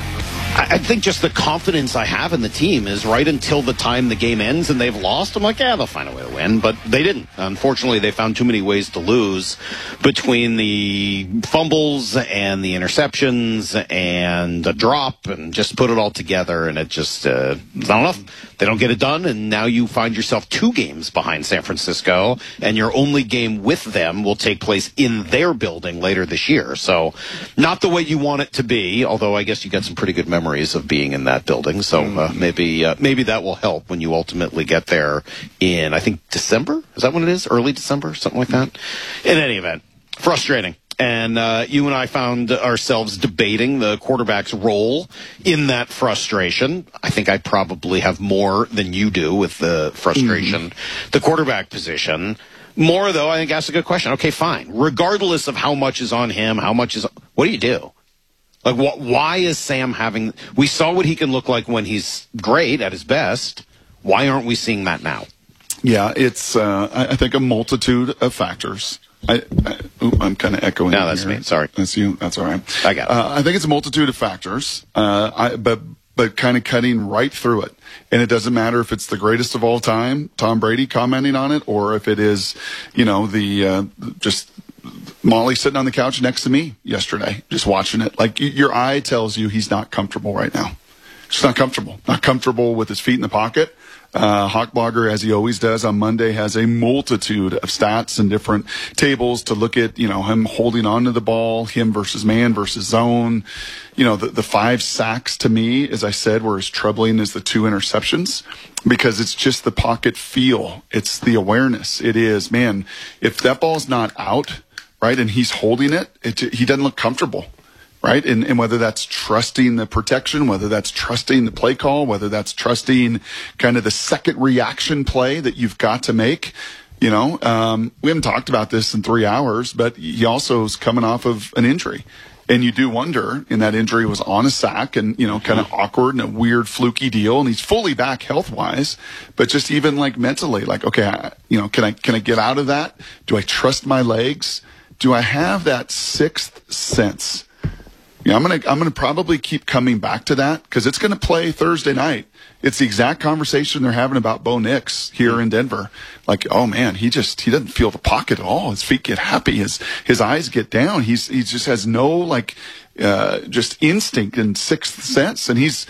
I think just the confidence I have in the team is right until the time the game ends and they've lost. I'm like, yeah, they'll find a way to win. But they didn't. Unfortunately, they found too many ways to lose between the fumbles and the interceptions and a drop and just put it all together. And it just, uh, it's not enough. They don't get it done. And now you find yourself two games behind San Francisco. And your only game with them will take place in their building later this year. So not the way you want it to be, although I guess you got some pretty good memories of being in that building, so uh, maybe uh, maybe that will help when you ultimately get there in, I think, December? Is that when it is? Early December? Something like that? In any event, frustrating. And uh, you and I found ourselves debating the quarterback's role in that frustration. I think I probably have more than you do with the frustration, mm-hmm. the quarterback position. More, though, I think that's a good question. Okay, fine. Regardless of how much is on him, how much is... What do you do? Like, wh- why is Sam having... We saw what he can look like when he's great, at his best. Why aren't we seeing that now? Yeah, it's, uh, I, I think, a multitude of factors. I, I, ooh, I'm kind of echoing. No, that's here. me. Sorry. That's you. That's all right. I got it. Uh, I think it's a multitude of factors, uh, I, but but kind of cutting right through it. And it doesn't matter if it's the greatest of all time, Tom Brady commenting on it, or if it is, you know, the uh, just... Molly sitting on the couch next to me yesterday, just watching it. Like, your eye tells you he's not comfortable right now. Just not comfortable. Not comfortable with his feet in the pocket. Uh, Hawkblogger, as he always does on Monday, has a multitude of stats and different tables to look at, you know, him holding on to the ball, him versus man versus zone. You know, the, the five sacks to me, as I said, were as troubling as the two interceptions because it's just the pocket feel. It's the awareness. It is, man, if that ball's not out, right, and he's holding it, it he doesn't look comfortable, right? And, and whether that's trusting the protection, whether that's trusting the play call, whether that's trusting kind of the second reaction play that you've got to make, you know, um, we haven't talked about this in three hours, but he also is coming off of an injury. And you do wonder, and that injury was on a sack and, you know, kind of awkward and a weird fluky deal. And he's fully back health wise, but just even like mentally, like, okay, I, you know, can I, can I get out of that? Do I trust my legs? Do I have that sixth sense? Yeah, I'm going to, I'm going to probably keep coming back to that because it's going to play Thursday night. It's the exact conversation they're having about Bo Nix here in Denver. Like, oh man, he just, he doesn't feel the pocket at all. His feet get happy. His, his eyes get down. He's, he just has no like, uh, just instinct and sixth sense. And he's,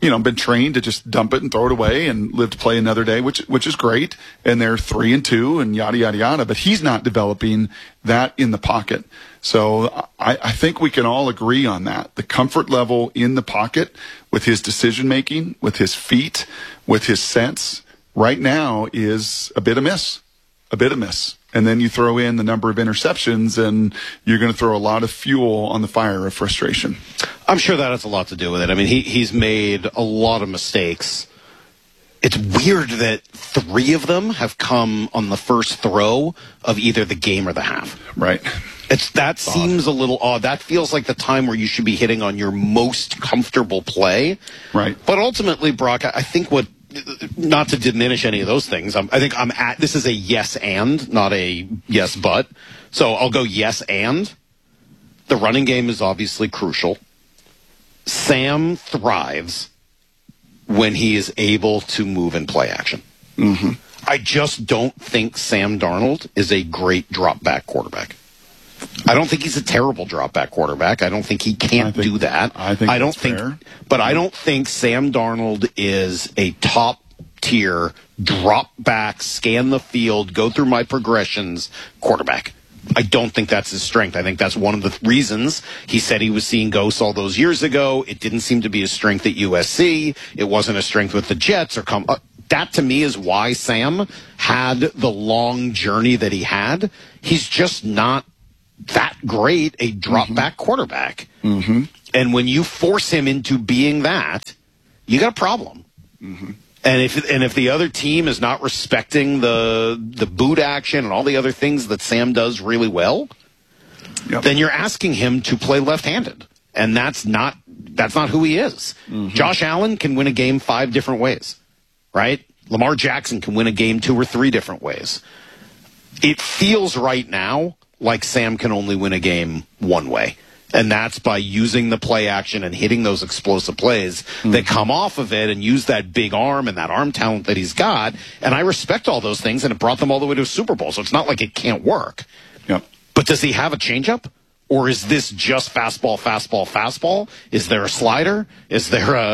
you know, been trained to just dump it and throw it away and live to play another day, which which is great. And they're three and two and yada yada yada. But he's not developing that in the pocket. So I, I think we can all agree on that. The comfort level in the pocket with his decision making, with his feet, with his sense, right now is a bit amiss, a bit amiss. And then you throw in the number of interceptions, and you're going to throw a lot of fuel on the fire of frustration. I'm sure that has a lot to do with it. I mean, he he's made a lot of mistakes. It's weird that three of them have come on the first throw of either the game or the half. Right. It's that seems a little odd. That feels like the time where you should be hitting on your most comfortable play. Right. But ultimately, Brock, I think what, not to diminish any of those things, I'm, I think I'm at, this is a yes and, not a yes but. So I'll go yes and. The running game is obviously crucial. Sam thrives when he is able to move in play action. Mm-hmm. I just don't think Sam Darnold is a great drop back quarterback. I don't think he's a terrible drop back quarterback. I don't think he can't think, do that. I think I don't that's think, fair. But I don't think Sam Darnold is a top tier drop back, scan the field, go through my progressions quarterback. I don't think that's his strength. I think that's one of the reasons he said he was seeing ghosts all those years ago. It didn't seem to be a strength at U S C. It wasn't a strength with the Jets or come. Uh, that to me is why Sam had the long journey that he had. He's just not that great a drop mm-hmm. back quarterback. Mm-hmm. And when you force him into being that, you got a problem. Mm-hmm. And if and if the other team is not respecting the the boot action and all the other things that Sam does really well, yep. then you're asking him to play left-handed, and that's not that's not who he is. Mm-hmm. Josh Allen can win a game five different ways, right? Lamar Jackson can win a game two or three different ways. It feels right now like Sam can only win a game one way. And that's by using the play action and hitting those explosive plays mm-hmm. that come off of it and use that big arm and that arm talent that he's got. And I respect all those things, and it brought them all the way to a Super Bowl. So it's not like it can't work. Yep. But does he have a changeup? Or is this just fastball, fastball, fastball? Is there a slider? Is there a